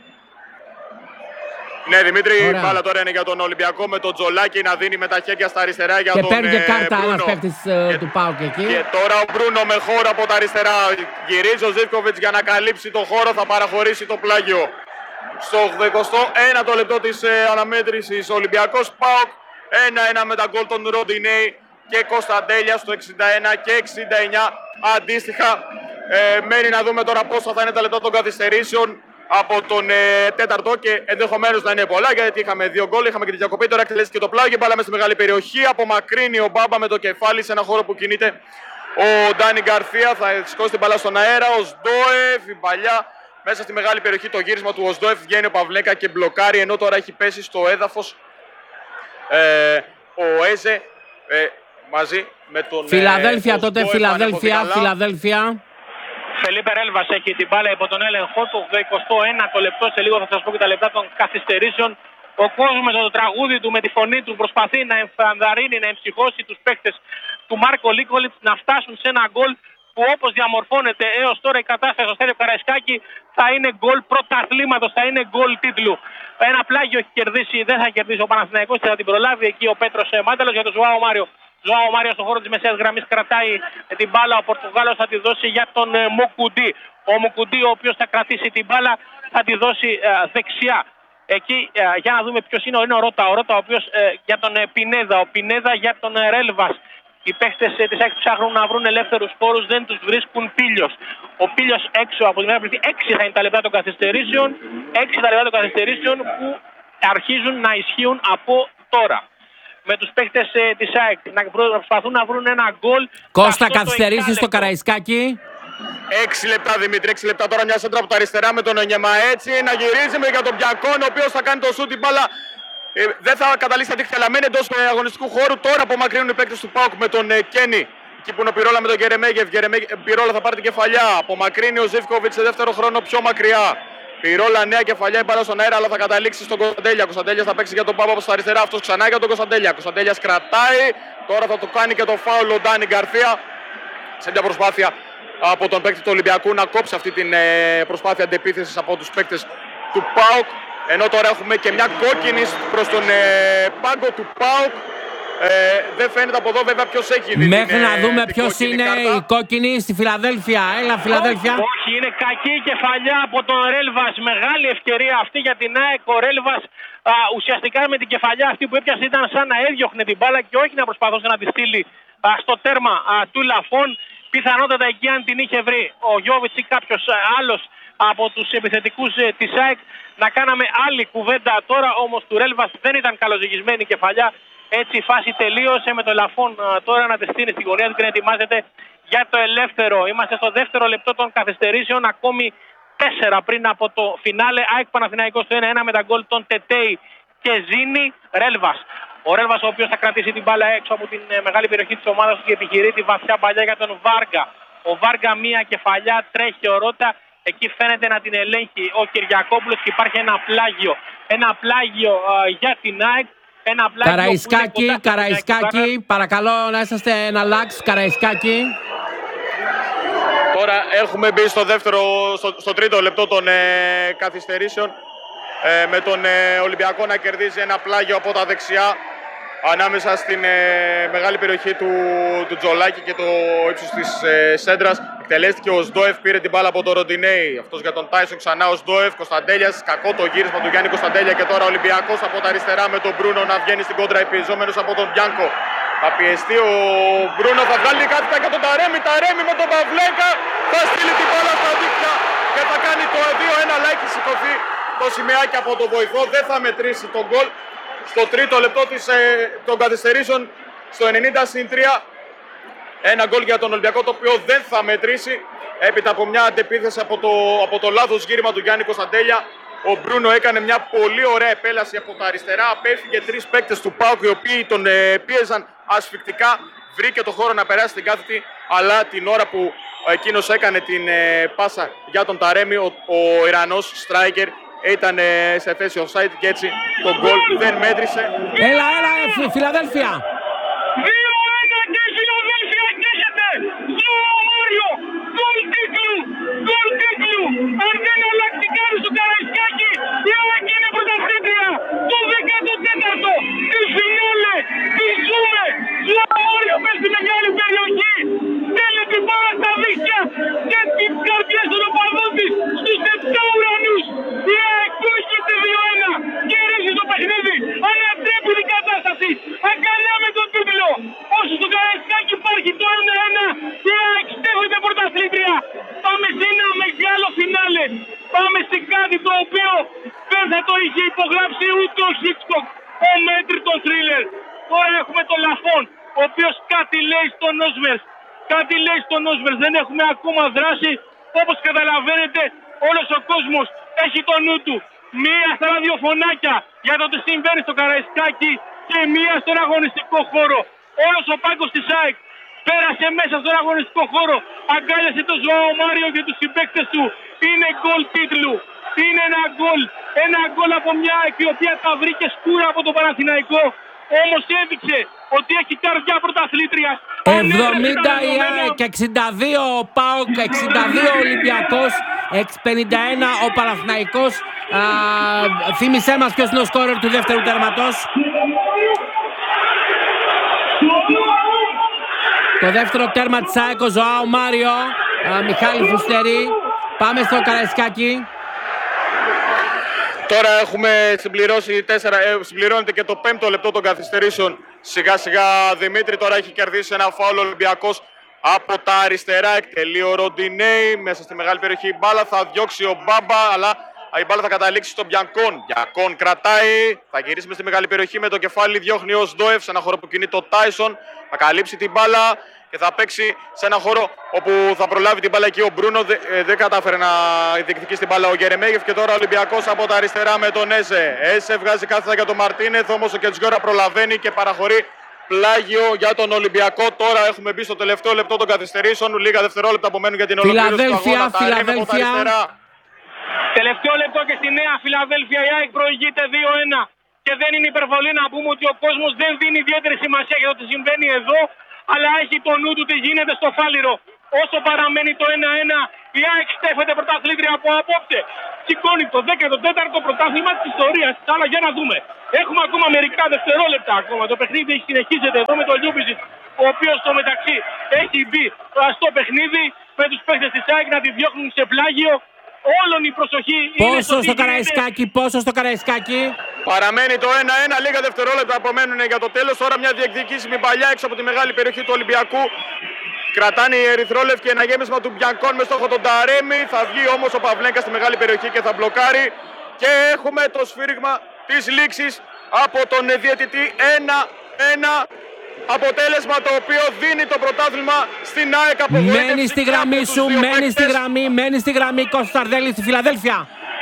Ναι, Δημήτρη, η μπάλα τώρα είναι για τον Ολυμπιακό με τον Τζολάκη να δίνει με τα χέρια στα αριστερά για και τον παίρνει και κάρτα Μπρούνο. ένας παίκτης ε, του ΠΑΟΚ εκεί. Και τώρα ο Μπρούνο με χώρο από τα αριστερά. Γυρίζει ο Ζίβκοβιτς για να καλύψει τον χώρο, θα παραχωρήσει το πλάγιο. Στο ογδοηκοστό ένατο λεπτό της ε, αναμέτρησης, ο Ολυμπιακός ΠΑΟΚ ένα ένα με τα γκολ των Ροντινέη και Κωνσταντέλια στο εξήντα ένα και εξήντα εννιά αντίστοιχα. Ε, μένει να δούμε τώρα πόσα θα είναι τα λεπτά των καθυστερήσεων από τον ε, τέταρτο και ενδεχομένως να είναι πολλά, γιατί είχαμε δύο γκολ, είχαμε και τη διακοπή. Τώρα εκτελέσει και το πλάγιο, μπάλα μέσα στη μεγάλη περιοχή. Απομακρύνει ο Μπάμπα με το κεφάλι σε ένα χώρο που κινείται ο Ντάνι Γκαρθία. Θα σηκώσει την μπάλα στον αέρα. Ο Σντόεφ, η παλιά μέσα στη μεγάλη περιοχή. Το γύρισμα του Οσδόεφ, βγαίνει ο Παυλέκα και μπλοκάρει, ενώ τώρα έχει πέσει στο έδαφος ε, ο Έζε ε, μαζί με τον Φιλαδέλφια ε, τότε, Οσδόεφ, Φιλαδέλφια, Φιλαδέλφια. Φελίπε Ρέλβας έχει την μπάλα υπό τον έλεγχο του, ογδοηκοστό ένατο λεπτό. Σε λίγο θα σας πω και τα λεπτά των καθυστερήσεων. Ο κόσμος με το τραγούδι του, με τη φωνή του, προσπαθεί να εμφανδαρίνει, να εμψυχώσει τους παίκτες του Μάρκο Λίκολιτς να φτάσουν σε ένα γκολ που, όπως διαμορφώνεται έως τώρα η κατάσταση στο Στέλιο Καραϊσκάκη, θα είναι γκολ πρωταθλήματος, θα είναι γκολ τίτλου. Ένα πλάγιο έχει κερδίσει, δεν θα κερδίσει ο Παναθηναϊκός και θα την προλάβει εκεί ο Πέτρος Μάνταλος για τον Ζωάο Μάριο. Ζωάο Μάριο στον χώρο της μεσαίας γραμμής κρατάει την μπάλα. Ο Πορτογάλος θα τη δώσει για τον ε, Μουκουντή. Ο Μουκουντή, ο οποίος θα κρατήσει την μπάλα, θα τη δώσει ε, δεξιά. Εκεί ε, για να δούμε ποιος είναι. Είναι ο Ρότα. Ο Ρότα, ο οποίος ε, για τον ε, Πινέδα. Ο Πινέδα για τον ε, Ρέλβας. Οι παίχτες ε, της ΑΕΚ ψάχνουν να βρουν ελεύθερους χώρους, δεν τους βρίσκουν. Πίλιος. Ο Πίλιος έξω από την πλευρά. Έξι θα είναι τα λεπτά των καθυστερήσεων. Έξι τα λεπτά των καθυστερήσεων που αρχίζουν να ισχύουν από τώρα. Με τους παίκτες ε, της ΑΕΚ να προσπαθούν να βρουν ένα γκολ. Κώστα, καθυστερήσεις στο Καραϊσκάκι. Έξι λεπτά, Δημήτρη, έξι λεπτά τώρα. Μια σέντρα από τα αριστερά με τον Ονιεμά. Έτσι να γυρίζει με για τον Μπιακόν, ο οποίος θα κάνει το σούτ. Η μπάλα Ε, δεν θα καταλήξει τα δίκτυα, αλλά μένει εντός ε, αγωνιστικού χώρου. Τώρα απομακρύνουν οι παίκτες του ΠΑΟΚ με τον ε, Κένι. Εκεί που είναι ο Πυρόλα με τον Γερεμέγεφ. Πυρόλα θα πάρει την κεφαλιά. Απομακρύνει ο Ζίβκοβιτς σε δεύτερο χρόνο πιο μακριά. Πυρόλα, νέα κεφαλιά, η μπάλα στον αέρα, αλλά θα καταλήξει στον Κωνσταντέλια. Κωνσταντέλια θα παίξει για τον Πάπα στα αριστερά. Αυτός ξανά για τον Κωνσταντέλια. Κωνσταντέλια κρατάει. Τώρα θα το κάνει και το φάουλ ο Ντάνι Γκαρθία. Σε μια προσπάθεια από τον παίκτη του Ολυμπιακού να κόψει αυτή την ε, προσπάθεια αντεπίθεσης από τους παίκτες του ΠΑΟΚ. Ενώ τώρα έχουμε και μια κόκκινη προς τον ε, πάγκο του ΠΑΟΚ. Ε, δεν φαίνεται από εδώ βέβαια ποιος έχει δει. Μέχρι την, να δούμε ε, ποιος είναι κάρτα. Η κόκκινη στη Φιλαδέλφια. Έλα Φιλαδέλφια. Όχι, όχι, είναι κακή κεφαλιά από τον Ρέλβας. Μεγάλη ευκαιρία αυτή για την ΑΕΚ. Ο Ρέλβας α, ουσιαστικά με την κεφαλιά αυτή που έπιασε ήταν σαν να έδιωχνε την μπάλα και όχι να προσπαθούσε να τη στείλει α, στο τέρμα α, του Λαφών. Πιθανότατα εκεί αν την είχε βρει ο Γιώβιτς ή κάποιος άλλος από τους επιθετικούς ε, της ΑΕΚ να κάναμε άλλη κουβέντα. Τώρα όμως του Ρέλβας δεν ήταν καλοζυγισμένη η κεφαλιά. Έτσι η φάση τελείωσε με το Λαφών α, τώρα να τη στείλει στην γωνία του και να ετοιμάζεται για το ελεύθερο. Είμαστε στο δεύτερο λεπτό των καθυστερήσεων, ακόμη τέσσερα πριν από το φινάλε. ΑΕΚ Παναθηναϊκός στο ένα ένα με τα γκολ των Τετέι και Ζήνη. Ρέλβας. Ο Ρέλβας ο οποίος θα κρατήσει την μπάλα έξω από την ε, μεγάλη περιοχή της ομάδας του και επιχειρεί τη βαθιά παλιά για τον Βάργα. Ο Βάργα μία κεφαλιά, τρέχει ο Ρώτα. Εκεί φαίνεται να την ελέγχει ο Κυριακόπουλος και υπάρχει ένα πλάγιο. Ένα πλάγιο α, για την ΑΕΚ. Ένα πλάγιο Καραϊσκάκη, Καραϊσκάκη, παρακαλώ να είσαστε ένα λάξ, Καραϊσκάκη. Τώρα έχουμε μπει στο δεύτερο, στο, στο τρίτο λεπτό των ε, καθυστερήσεων. Ε, με τον ε, Ολυμπιακό να κερδίζει ένα πλάγιο από τα δεξιά ανάμεσα στην ε, μεγάλη περιοχή του, του Τζολάκη και το ύψος της ε, σέντρας. Εκτελέστηκε ο Σντόεφ, πήρε την μπάλα από τον Ροντινέη. Αυτός για τον Τάισον, ξανά ο Σντόεφ. Κωνσταντέλιας, κακό το γύρισμα του Γιάννη Κωνσταντέλια. Και τώρα ο Ολυμπιακός από τα αριστερά με τον Μπρούνο να βγαίνει στην κόντρα, επιεζόμενος από τον Μπιάνκο. Θα πιεστεί ο Μπρούνο, θα βγάλει κάτι για τον Ταρέμι. Ταρέμι με τον Παυλέκα. Θα στείλει την μπάλα στα δίκτυα και θα κάνει το δύο ένα. Λαϊκή σηκωθεί το σημαίακι από τον βοηθό. Δεν θα μετρήσει τον γκολ. Στο τρίτο λεπτό της, ε, των καθυστερήσεων, στο ενενήντα συν τρία, ένα γκολ για τον Ολυμπιακό το οποίο δεν θα μετρήσει. Έπειτα από μια αντεπίθεση από το, από το λάθος γύρισμα του Γιάννη Κωνσταντέλια, ο Μπρούνο έκανε μια πολύ ωραία επέλαση από τα αριστερά. Απέφυγε τρεις παίκτες του ΠΑΟΚ οι οποίοι τον ε, πίεζαν ασφυκτικά. Βρήκε το χώρο να περάσει την κάθετη, αλλά την ώρα που εκείνος έκανε την ε, πάσα για τον Ταρέμι, ο, ο Ιρανός striker ήταν ε, σε θέση offside και έτσι το γκολ δεν μέτρησε. Έλα, έλα, ε, Φιλαδέλφια. δύο ένα και η Φιλαδέλφια καίγεται. Ζωά Μάριο, γκολ τίτλου, γκολ τίτλου. Αν δεν αλλάξει κάτι στο Καραϊσκάκι, η ΑΕΚ είναι πρωταθλήτρια. Το δέκατο τέταρτο, τη φινάλε, τη ζούμε. Ζωά Μάριο μες στη μεγάλη περιοχή. Θέλει την μπάλα στα δίχτυα και τις καρδιές των οπαδών της στους επτά ουρανούς. Η ΑΕΚ κόκκεται δύο ένα, κερδίζει το παιχνίδι, ανατρέπει την κατάσταση, αγκαλιά με τον τίτλο. Όσο στο Καραϊσκάκι υπάρχει το ένα ένα, η ΑΕΚ στέφεται πρωταθλήτρια. Πάμε σε ένα μεγάλο φινάλε, πάμε σε κάτι το οποίο δεν θα το είχε υπογράψει ούτε ο Χίτσκοκ, ο μέτρητος θρίλερ. Τώρα έχουμε τον Λαφών, ο οποίος κάτι λέει στον Όσμερς. Κάτι λέει στον Όσμερς, δεν έχουμε ακόμα δράση. Όπως καταλαβαίνετε, όλος ο κόσμος έχει το νου του. Μία στα ραδιοφωνάκια για το τι συμβαίνει στο Καραϊσκάκι και μία στον αγωνιστικό χώρο. Όλος ο πάγκος της ΑΕΚ πέρασε μέσα στον αγωνιστικό χώρο. Αγκάλιασε τον Ζωάο Μάριο και τους συμπαίκτες του. Είναι γκολ τίτλου. Είναι ένα γκολ. Ένα γκολ από μια ΑΕΚ η οποία τα βρήκε σκούρα από τον Παναθηναϊκό. Όμως έδειξε ότι έχει καρδιά πρωταθλήτρια. εβδομήντα η ΑΕΚ, εξήντα δύο ο ΠΑΟΚ, εξήντα δύο ο Ολυμπιακός, πενήντα ένα ο Παναθηναϊκός. Α, θύμισέ μας ποιος είναι ο σκόρερ του δεύτερου τερματός. Το δεύτερο τέρμα της ΑΕΚ, ο Ζωάο Μάριο, α, Μιχάλη Φουστερή. Πάμε στο Καραϊσκάκι. Τώρα έχουμε συμπληρώσει τέσσερα, ε, συμπληρώνεται και το πέμπτο λεπτό των καθυστερήσεων. Σιγά σιγά Δημήτρη τώρα έχει κερδίσει ένα φάουλ Ολυμπιακός από τα αριστερά. Εκτελεί ο Ροντινέη μέσα στη μεγάλη περιοχή. Η μπάλα θα διώξει ο Μπάμπα, αλλά η μπάλα θα καταλήξει στον Μπιανκόν. Μπιανκόν κρατάει, θα γυρίσει μες στη μεγάλη περιοχή με το κεφάλι. Διώχνει ο Σντόεφ σε ένα χώρο που κινεί το Τάισον. Θα καλύψει την μπάλα και θα παίξει σε ένα χώρο όπου θα προλάβει την μπάλα εκεί ο Μπρούνο. Δεν δε κατάφερε να διεκδικήσει την μπάλα ο Γερεμέγεφ. Και τώρα ο Ολυμπιακός από τα αριστερά με τον Έσε. Έσε βγάζει κάθετα για τον Μαρτίνεθ, όμως ο Κετζιόρα προλαβαίνει και παραχωρεί. Πλάγιο για τον Ολυμπιακό. Τώρα έχουμε μπει στο τελευταίο λεπτό των καθυστερήσεων. Λίγα δευτερόλεπτα απομένουν για την ολοκλήρωση του αγώνα. Φιλαδέλφια. Τελευταίο λεπτό και στη Νέα Φιλαδέλφια η ΑΕΚ προηγείται δύο ένα. Και δεν είναι υπερβολή να πούμε ότι ο κόσμος δεν δίνει ιδιαίτερη σημασία για το τι συμβαίνει εδώ, αλλά έχει το νου του τι γίνεται στο Φάληρο. Όσο παραμένει το ένα ένα, η ΑΕΚ στέφεται πρωταθλήτρια από απόψε. Σηκώνει το δέκατο τέταρτο πρωτάθλημα της ιστορίας. Αλλά για να δούμε. Έχουμε ακόμα μερικά δευτερόλεπτα ακόμα. Το παιχνίδι συνεχίζεται εδώ με τον Λιούμπιτζιτς, ο οποίος στο μεταξύ έχει μπει στο παιχνίδι με τους παίκτες της ΑΕΚ να τη διώχνουν σε πλάγιο. Όλον η προσοχή πόσο είναι στο, στο Καραϊσκάκι, πόσο στο Καραϊσκάκι. Παραμένει το ένα ένα, λίγα δευτερόλεπτα απομένουν για το τέλος. Τώρα μια διεκδικήσιμη παλιά έξω από τη μεγάλη περιοχή του Ολυμπιακού. Κρατάνε οι ερυθρόλευκοι ένα γέμισμα του Μπιανκόν με στόχο τον Ταρέμι. Θα βγει όμως ο Παυλέγκας στη μεγάλη περιοχή και θα μπλοκάρει. Και έχουμε το σφύριγμα της λήξης από τον διαιτητή. ένα ένα. Αποτέλεσμα το οποίο δίνει το πρωτάθλημα στην ΑΕΚ. Μένει στη γραμμή σου, μένει στη γραμμή, μένει στη γραμμή Κώστας Σαρδέλης στη Φιλαδέλφια.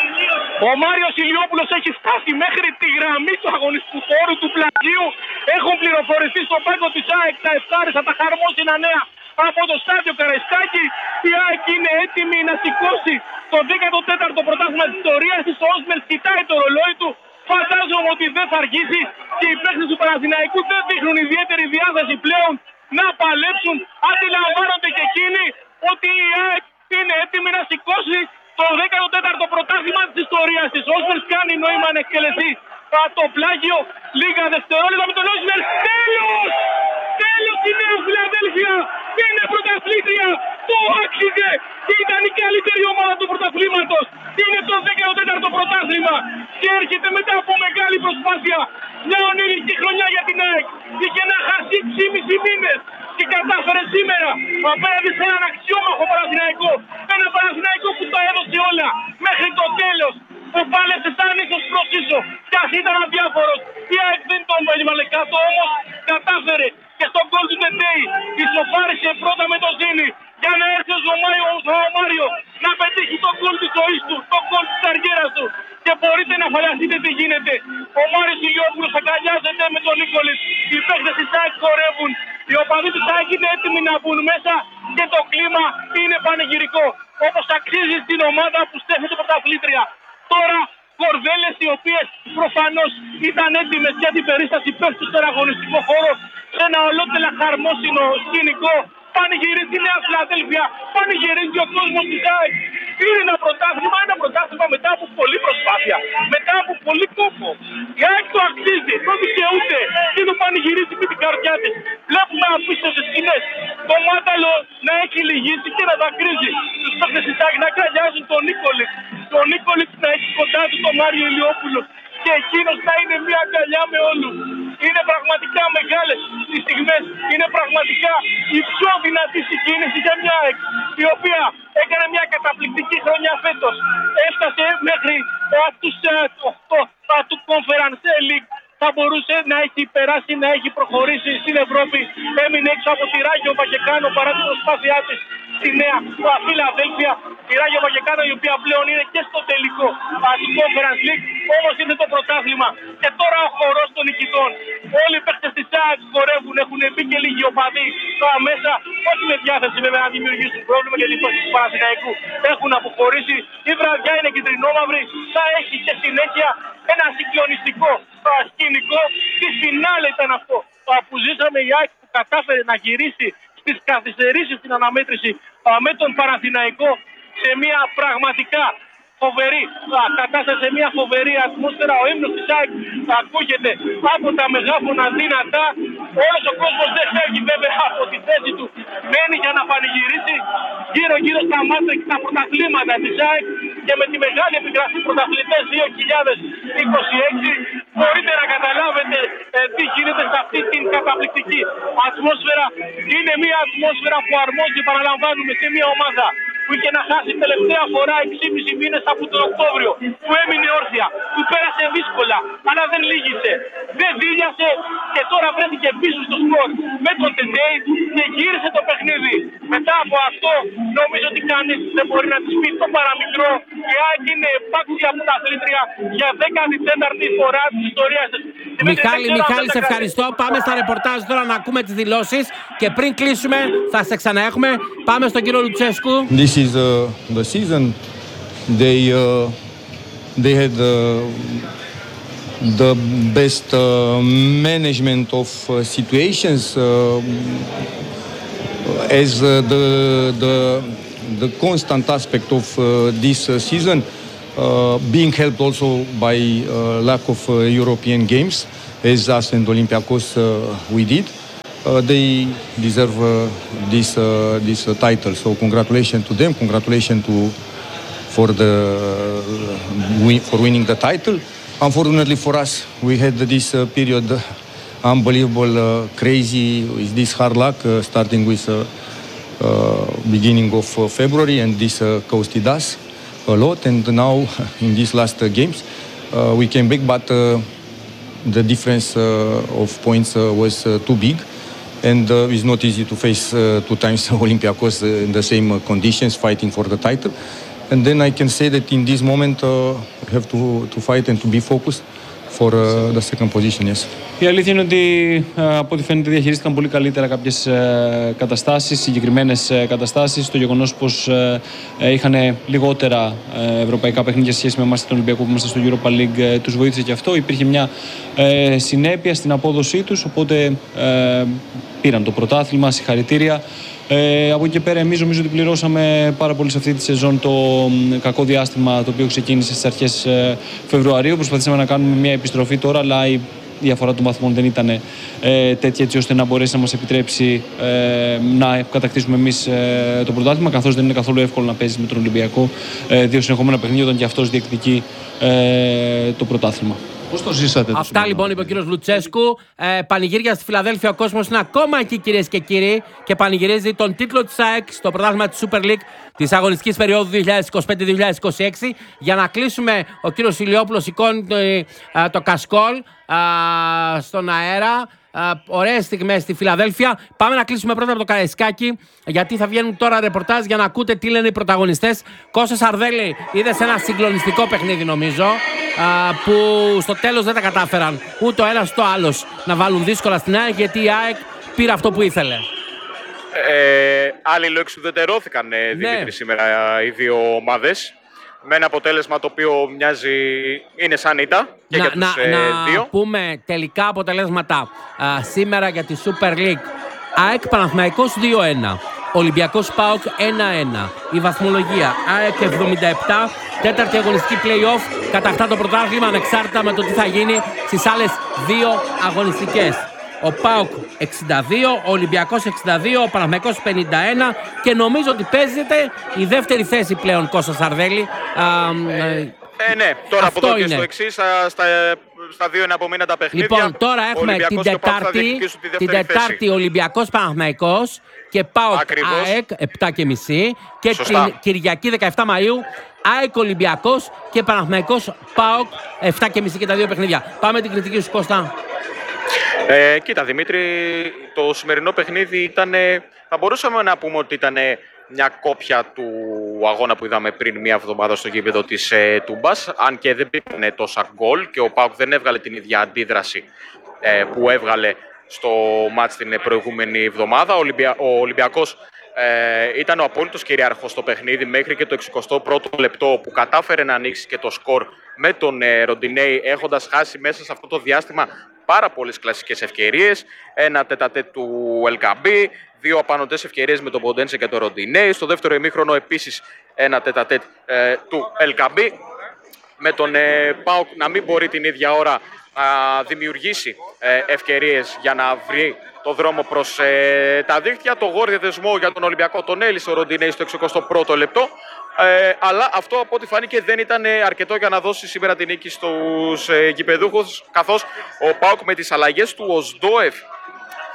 Ο Μάριος Ηλιόπουλος έχει φτάσει μέχρι τη γραμμή του αγωνιστικού χώρου του πλαγίου. Έχουν πληροφορηθεί στο πάγκο της ΑΕΚ τα ευχάριστα, τα χαρμόσυνα νέα από το στάδιο Καραϊσκάκη. Η ΑΕΚ είναι έτοιμη να σηκώσει το δέκατο τέταρτο πρωτάθλημα της ιστορίας της. Ο Όσμερς κοιτάει το ρολόι του. Φαντάζομαι ότι δεν θα αργήσει και οι παίκτες του Παναθηναϊκού δεν δείχνουν ιδιαίτερη διάθεση πλέον να παλέψουν. Αντιλαμβάνονται και εκείνοι ότι η ΑΕΚ είναι έτοιμη να σηκώσει το δέκατο τέταρτο πρωτάθλημα της ιστορίας της. Ο Όσμερς κάνει νόημα να εκτελεστεί το πλάγιο. Λίγα δευτερόλεπτα με τον Όσμερς. Τέλος! Τέλος η Νέα Φιλαδέλφια! Είναι πρωταθλήτρια! Το άξιζε! Ήταν η καλύτερη ομάδα του πρωταθλήματος! Είναι το δέκατο τέταρτο πρωτάθλημα! Και έρχεται μετά από μεγάλη προσπάθεια! Μια ονειρική χρονιά για την ΑΕΚ! Είχε να χάσει έξι και μισό μήνες! Και κατάφερε σήμερα απέναντι σε έναν αξιόμαχο Παναθηναϊκό! Ένα Παναθηναϊκό που τα έδωσε όλα μέχρι το τέλος! Που πάλεσε σαν ίσως προς ίσο κι ας ήταν αδιάφορος. Η ΑΕΚ δεν τον έβαλε κάτω, όμως κατάφερε και στον γκολ του Τεντέι ισοφάρισε πρώτα με το Ζήνη για να έρθει ο Ζωμάιο, ο Μάριο να πετύχει τον γκολ της ζωής του, τον γκολ της αργέρας του. Και μπορείτε να φανταστείτε τι γίνεται. Ο Μάριος Ηλιόπουλος αγκαλιάζεται με τον Νίκολης. Οι παίκτες της ΑΕΚ χορεύουν. Οι οπαδοί της ΑΕΚ είναι έτοιμοι να μπουν μέσα και το κλίμα είναι πανηγυρικό. Όπως αξίζει στην ομάδα που στέφεται πρωταθλήτρια. Τώρα κορδέλες οι οποίες προφανώς ήταν έτοιμες για την περίσταση πέφτουν στον αγωνιστικό χώρο σε ένα ολότελα χαρμόσυνο σκηνικό. Πανηγυρίζει η Νέα Φιλαδέλφια, πανηγυρίζει ο κόσμος της ΑΕΚ. Είναι ένα πρωτάθλημα, ένα πρωτάθλημα μετά από πολλή προσπάθεια, μετά από πολύ κόπο. Η ΑΕΚ το αξίζει, το δικαιούται και το πανηγυρίζει με την καρδιά της. Βλέπουμε απίστευτες σκηνές, το μάταλο να έχει λυγίσει και να δακρύζει. Τους παίκτες της ΑΕΚ να αγκαλιάζουν τον Νίκολη, τον Νίκολη να έχει κοντά του τον Μάριο Ηλιόπουλο. Και εκείνος να είναι μια αγκαλιά με όλους. Είναι πραγματικά μεγάλες οι στιγμές. Είναι πραγματικά η πιο δυνατή συγκίνηση για μια ΑΕΚ, η οποία έκανε μια καταπληκτική χρονιά φέτος. Έφτασε μέχρι τους οκτώ του Conference League. Θα μπορούσε να έχει περάσει, να έχει προχωρήσει στην Ευρώπη. Έμεινε έξω από τη Ράγιο Βαγεκάνο παρά την προσπάθειά της στη Νέα Φιλαδέλφια. Η Ράγιο Βαγεκάνο, η οποία πλέον είναι και στο τελικό του Conference League. Όμως είναι το πρωτάθλημα. Και τώρα ο χορός των νικητών. Όλοι οι παίκτες της ΑΕΚ χορεύουν, έχουν μπει και λίγοι οπαδοί τώρα μέσα. Όχι με διάθεση βέβαια να δημιουργήσουν πρόβλημα, γιατί οι παίκτες του Παναθηναϊκού έχουν αποχωρήσει. Η βραδιά είναι κυτρινόμαυρη. Θα έχει και συνέχεια ένα συγκλονιστικό σκηνικό. Στη φινάλε ήταν αυτό που ζήσαμε, η ΑΕΚ που κατάφερε να γυρίσει στις καθυστερήσεις στην αναμέτρηση με τον Παναθηναϊκό σε μια πραγματικά φοβερή κατάσταση, σε μια φοβερή ατμόσφαιρα. Ο ύμνος της ΑΕΚ ακούγεται από τα μεγάφωνα δυνατά. Όλος ο κόσμος δεν φεύγει βέβαια από τη θέση του. Μένει για να πανηγυρίσει γύρω γύρω στα μάτια και τα πρωταθλήματα της ΑΕΚ και με τη μεγάλη επιγραφή πρωταθλητές δύο χιλιάδες είκοσι έξι μπορείτε να καταλάβετε ε, τι γίνεται σε αυτή την καταπληκτική ατμόσφαιρα. Είναι μια ατμόσφαιρα που αρμόζει, παραλαμβάνουμε, σε μια ομάδα που είχε να χάσει τελευταία φορά έξι και μισό μήνες από τον Οκτώβριο, που έμεινε όρθια, που πέρασε δύσκολα, αλλά δεν λύγησε, δεν δίλιασε και τώρα βρέθηκε πίσω στο σκορ με τον Τεντέι και γύρισε το παιχνίδι. Μετά από αυτό, νομίζω ότι κανείς δεν μπορεί να της πει το παραμικρό. Η ΑΕΚ είναι επάξια πρωταθλήτρια για δέκατη τέταρτη φορά της ιστορίας της. Μιχάλη, Μιχάλη, σε ευχαριστώ. Πάμε στα ρεπορτάζ τώρα να ακούμε τις δηλώσεις και πριν κλείσουμε θα σε ξαναέχουμε. Πάμε στον κύριο Λουτσέσκου. This is uh, the season. They uh, they had uh, the best uh, management of uh, situations uh, as uh, the the the constant aspect of uh, this uh, season. Uh, being helped also by uh, lack of uh, European games, as us and Olympiacos uh, we did. Uh, they deserve uh, this uh, this uh, title. So congratulations to them. Congratulations to for the uh, win, for winning the title. Unfortunately for us, we had this uh, period uh, unbelievable, uh, crazy with this hard luck, uh, starting with uh, uh, beginning of uh, February, and this uh, costed us a lot. And now in these last uh, games, uh, we came back, but uh, the difference uh, of points uh, was uh, too big. And uh, it's not easy to face uh, two times Olympiacos uh, in the same uh, conditions, fighting for the title. And then I can say that in this moment uh, we have to, to fight and to be focused for uh, the second position, yes. Η αλήθεια είναι ότι από ό,τι φαίνεται διαχειρίστηκαν πολύ καλύτερα κάποιες καταστάσεις, συγκεκριμένες καταστάσεις. Το γεγονός πως είχαν λιγότερα ευρωπαϊκά παιχνίδια σε σχέση με εμάς τον Ολυμπιακό που είμαστε στο Europa League τους βοήθησε και αυτό. Υπήρχε μια συνέπεια στην απόδοσή τους, οπότε πήραν το πρωτάθλημα, συγχαρητήρια. Ε, από εκεί και πέρα, εμείς νομίζω ότι πληρώσαμε πάρα πολύ σε αυτή τη σεζόν το κακό διάστημα το οποίο ξεκίνησε στις αρχές ε, Φεβρουαρίου. Προσπαθήσαμε να κάνουμε μια επιστροφή τώρα, αλλά η διαφορά των βαθμών δεν ήταν ε, τέτοια έτσι ώστε να μπορέσει να μας επιτρέψει ε, να κατακτήσουμε εμείς ε, το πρωτάθλημα, καθώς δεν είναι καθόλου εύκολο να παίζεις με τον Ολυμπιακό ε, δύο συνεχόμενα παιχνίδια όταν και αυτός διεκδικεί ε, το πρωτάθλημα. Πώς το ζήσατε? Αυτά το λοιπόν είπε ο κύριος Λουτσέσκου. Ε, πανηγύρια στη Φιλαδέλφια. Ο κόσμος είναι ακόμα εκεί, κυρίες και κύριοι, και πανηγυρίζει τον τίτλο της ΑΕΚ στο πρωτάθλημα της Super League της αγωνιστικής περίοδου δύο χιλιάδες είκοσι πέντε δύο χιλιάδες είκοσι έξι. Για να κλείσουμε, ο κύριος Ηλιόπουλος σηκώνει το, ε, το κασκόλ ε, στον αέρα. Uh, ωραίες στιγμές στη Φιλαδέλφια. Πάμε να κλείσουμε πρώτα από το Καραϊσκάκι, γιατί θα βγαίνουν τώρα ρεπορτάζ για να ακούτε τι λένε οι πρωταγωνιστές. Κώστας Αρδέλη, είδες ένα συγκλονιστικό παιχνίδι νομίζω, uh, που στο τέλος δεν τα κατάφεραν ούτε ο ένας ούτε ο άλλος να βάλουν δύσκολα στην ΑΕΚ, γιατί η ΑΕΚ πήρε αυτό που ήθελε. Ε, αλληλοεξουδετερώθηκαν, ναι. Δημήτρη, σήμερα οι δύο ομάδες. Με ένα αποτέλεσμα το οποίο μοιάζει είναι σαν ήττα και να, για τους να, ε, να δύο. πούμε τελικά αποτελέσματα α, σήμερα για τη Super League. ΑΕΚ Παναθηναϊκός δύο ένα, Ολυμπιακός ΠΑΟΚ ένα ένα. Η βαθμολογία ΑΕΚ εβδομήντα επτά, τέταρτη αγωνιστική play-off, κατακτά το πρωτάθλημα ανεξάρτητα με το τι θα γίνει στις άλλες δύο αγωνιστικές. Ο ΠΑΟΚ εξήντα δύο, ο Ολυμπιακός εξήντα δύο, ο Παναθηναϊκός πενήντα ένα και νομίζω ότι παίζεται η δεύτερη θέση πλέον, Κώστα Σαρδέλη. Ε, ε, ναι, τώρα από εδώ και στο εξής, στα, στα δύο εναπομείναντα παιχνίδια. Λοιπόν, τώρα έχουμε την Τετάρτη, την Τετάρτη Ολυμπιακός Παναθηναϊκός και ΠΑΟΚ ΑΕΚ επτά και μισή και Σωστά. την Κυριακή δεκαεπτά Μαΐου ΑΕΚ Ολυμπιακός και Παναθηναϊκός ΠΑΟΚ επτά και μισή και τα δύο παιχνίδια. Πάμε την κριτική σου, Κώστα. Ε, κοίτα Δημήτρη, το σημερινό παιχνίδι ήταν, θα μπορούσαμε να πούμε ότι ήταν μια κόπια του αγώνα που είδαμε πριν μια εβδομάδα στο γήπεδο της ε, Τούμπας, αν και δεν πήγανε τόσα γκολ και ο ΠΑΟΚ δεν έβγαλε την ίδια αντίδραση ε, που έβγαλε στο μάτς την προηγούμενη εβδομάδα. Ο, Ολυμπια... ο Ολυμπιακός ε, ήταν ο απόλυτος κυριάρχος στο παιχνίδι μέχρι και το εξηκοστό πρώτο λεπτό που κατάφερε να ανοίξει και το σκορ με τον ε, Ροντινέη, έχοντας χάσει μέσα σε αυτό το διάστημα πάρα πολλές κλασικές ευκαιρίες. Ένα τετατέτ του Ελκαμπή, δύο απανωτές ευκαιρίες με τον Ποντένσε και τον Ροντινέη. Στο δεύτερο ημίχρονο επίσης ένα τετατέτ ε, του Ελκαμπή. Με τον ε, ΠΑΟΚ να μην μπορεί την ίδια ώρα να δημιουργήσει ε, ευκαιρίες για να βρει το δρόμο προς ε, τα δίχτυα. Το γόρδιο δεσμό για τον Ολυμπιακό τον έλυσε ο Ροντινέη στο εξηκοστό πρώτο λεπτό. Ε, αλλά αυτό από ό,τι φάνηκε δεν ήταν αρκετό για να δώσει σήμερα την νίκη στους ε, γηπεδούχους, καθώς ο ΠΑΟΚ με τις αλλαγές του Οσδόεφ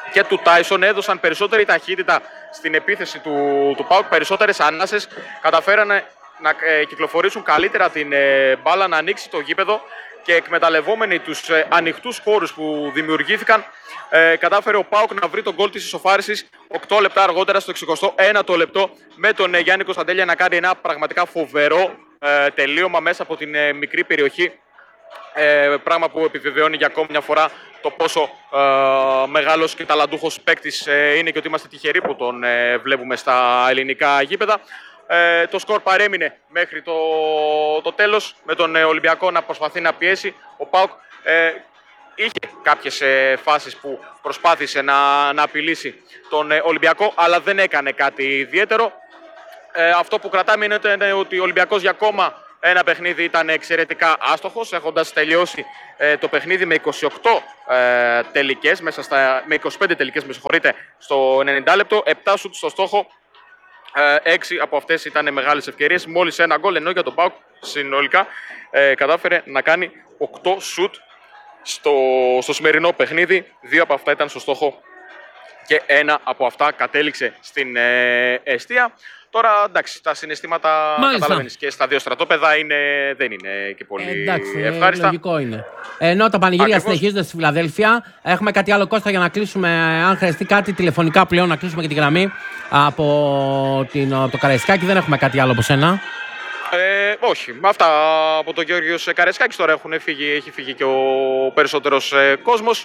και του Τάισον έδωσαν περισσότερη ταχύτητα στην επίθεση του, του ΠΑΟΚ, περισσότερες ανάσες, καταφέρανε να ε, κυκλοφορήσουν καλύτερα την ε, μπάλα, να ανοίξει το γήπεδο και εκμεταλλευόμενοι τους ε, ανοιχτούς χώρους που δημιουργήθηκαν, ε, κατάφερε ο ΠΑΟΚ να βρει τον γκολ της ισοφάρισης οκτώ λεπτά αργότερα, στο εξηκοστό ένατο λεπτό, με τον ε, Γιάννη Κωνσταντέλια να κάνει ένα πραγματικά φοβερό ε, τελείωμα μέσα από την ε, μικρή περιοχή. Ε, πράγμα που επιβεβαιώνει για ακόμη μια φορά το πόσο ε, μεγάλος και ταλαντούχος παίκτης ε, είναι και ότι είμαστε τυχεροί που τον ε, βλέπουμε στα ελληνικά γήπεδα. Ε, το σκορ παρέμεινε μέχρι το, το τέλος, με τον ε, Ολυμπιακό να προσπαθεί να πιέσει. Ο ΠΑΟΚ ε, είχε κάποιες ε, φάσεις που προσπάθησε να, να απειλήσει τον ε, Ολυμπιακό, αλλά δεν έκανε κάτι ιδιαίτερο. Ε, αυτό που κρατάμε είναι ότι ο Ολυμπιακός για ακόμα ένα παιχνίδι ήταν εξαιρετικά άστοχος, έχοντας τελειώσει ε, το παιχνίδι με είκοσι οκτώ ε, τελικές, μέσα στα, με είκοσι πέντε τελικές, με συγχωρείτε, στο ενενήντα λεπτό, επτά σουτ στο στόχο, ε, έξι από αυτές ήταν μεγάλες ευκαιρίες, μόλις ένα γκολ, ενώ για τον ΠΑΟΚ συνολικά ε, κατάφερε να κάνει οκτώ σουτ στο, στο σημερινό παιχνίδι, δύο από αυτά ήταν στο στόχο και ένα από αυτά κατέληξε στην ε, εστία. Τώρα εντάξει, τα συναισθήματα καταλαβαίνεις και στα δύο στρατόπεδα είναι, δεν είναι και πολύ ε, εντάξει, ευχάριστα. Λογικό είναι. Ενώ τα πανηγύρια Ακριβώς. συνεχίζονται στη Φιλαδέλφια. Έχουμε κάτι άλλο, Κώστα, για να κλείσουμε, αν χρειαστεί κάτι τηλεφωνικά πλέον, να κλείσουμε και τη γραμμή από, την, από το Καραϊσκάκη. Δεν έχουμε κάτι άλλο από σένα. Ε, όχι. Αυτά από τον Γεώργιος Καραϊσκάκης τώρα έχουν φύγει, έχει φύγει και ο περισσότερος ε, κόσμος.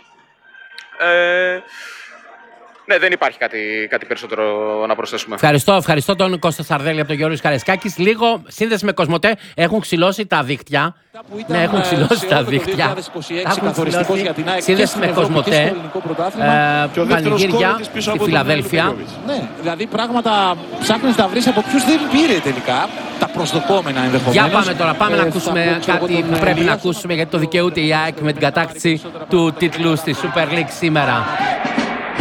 Ε, Ναι, δεν υπάρχει κάτι, κάτι περισσότερο να προσθέσουμε. Ευχαριστώ, ευχαριστώ τον Κώστα Σαρδέλη από τον Γιώργο Καραϊσκάκη. Λίγο σύνδεση με Κοσμοτέ. Έχουν ξυλώσει τα δίκτυα. Ναι, έχουν ξυλώσει τα δίκτυα. Έχουν ξυλώσει σύνδεση με Κοσμοτέ. Ε, πανηγύρια στη Φιλαδέλφια. Ναι, δηλαδή πράγματα ψάχνεις να βρεις από ποιους δεν πήρε τελικά. Τα προσδοκόμενα ενδεχομένως. Για πάμε τώρα, πάμε ε, να ακούσουμε κάτι που πρέπει να ακούσουμε, γιατί το δικαιούται η ΑΕΚ με την κατάκτηση του τίτλου στη Super League σήμερα.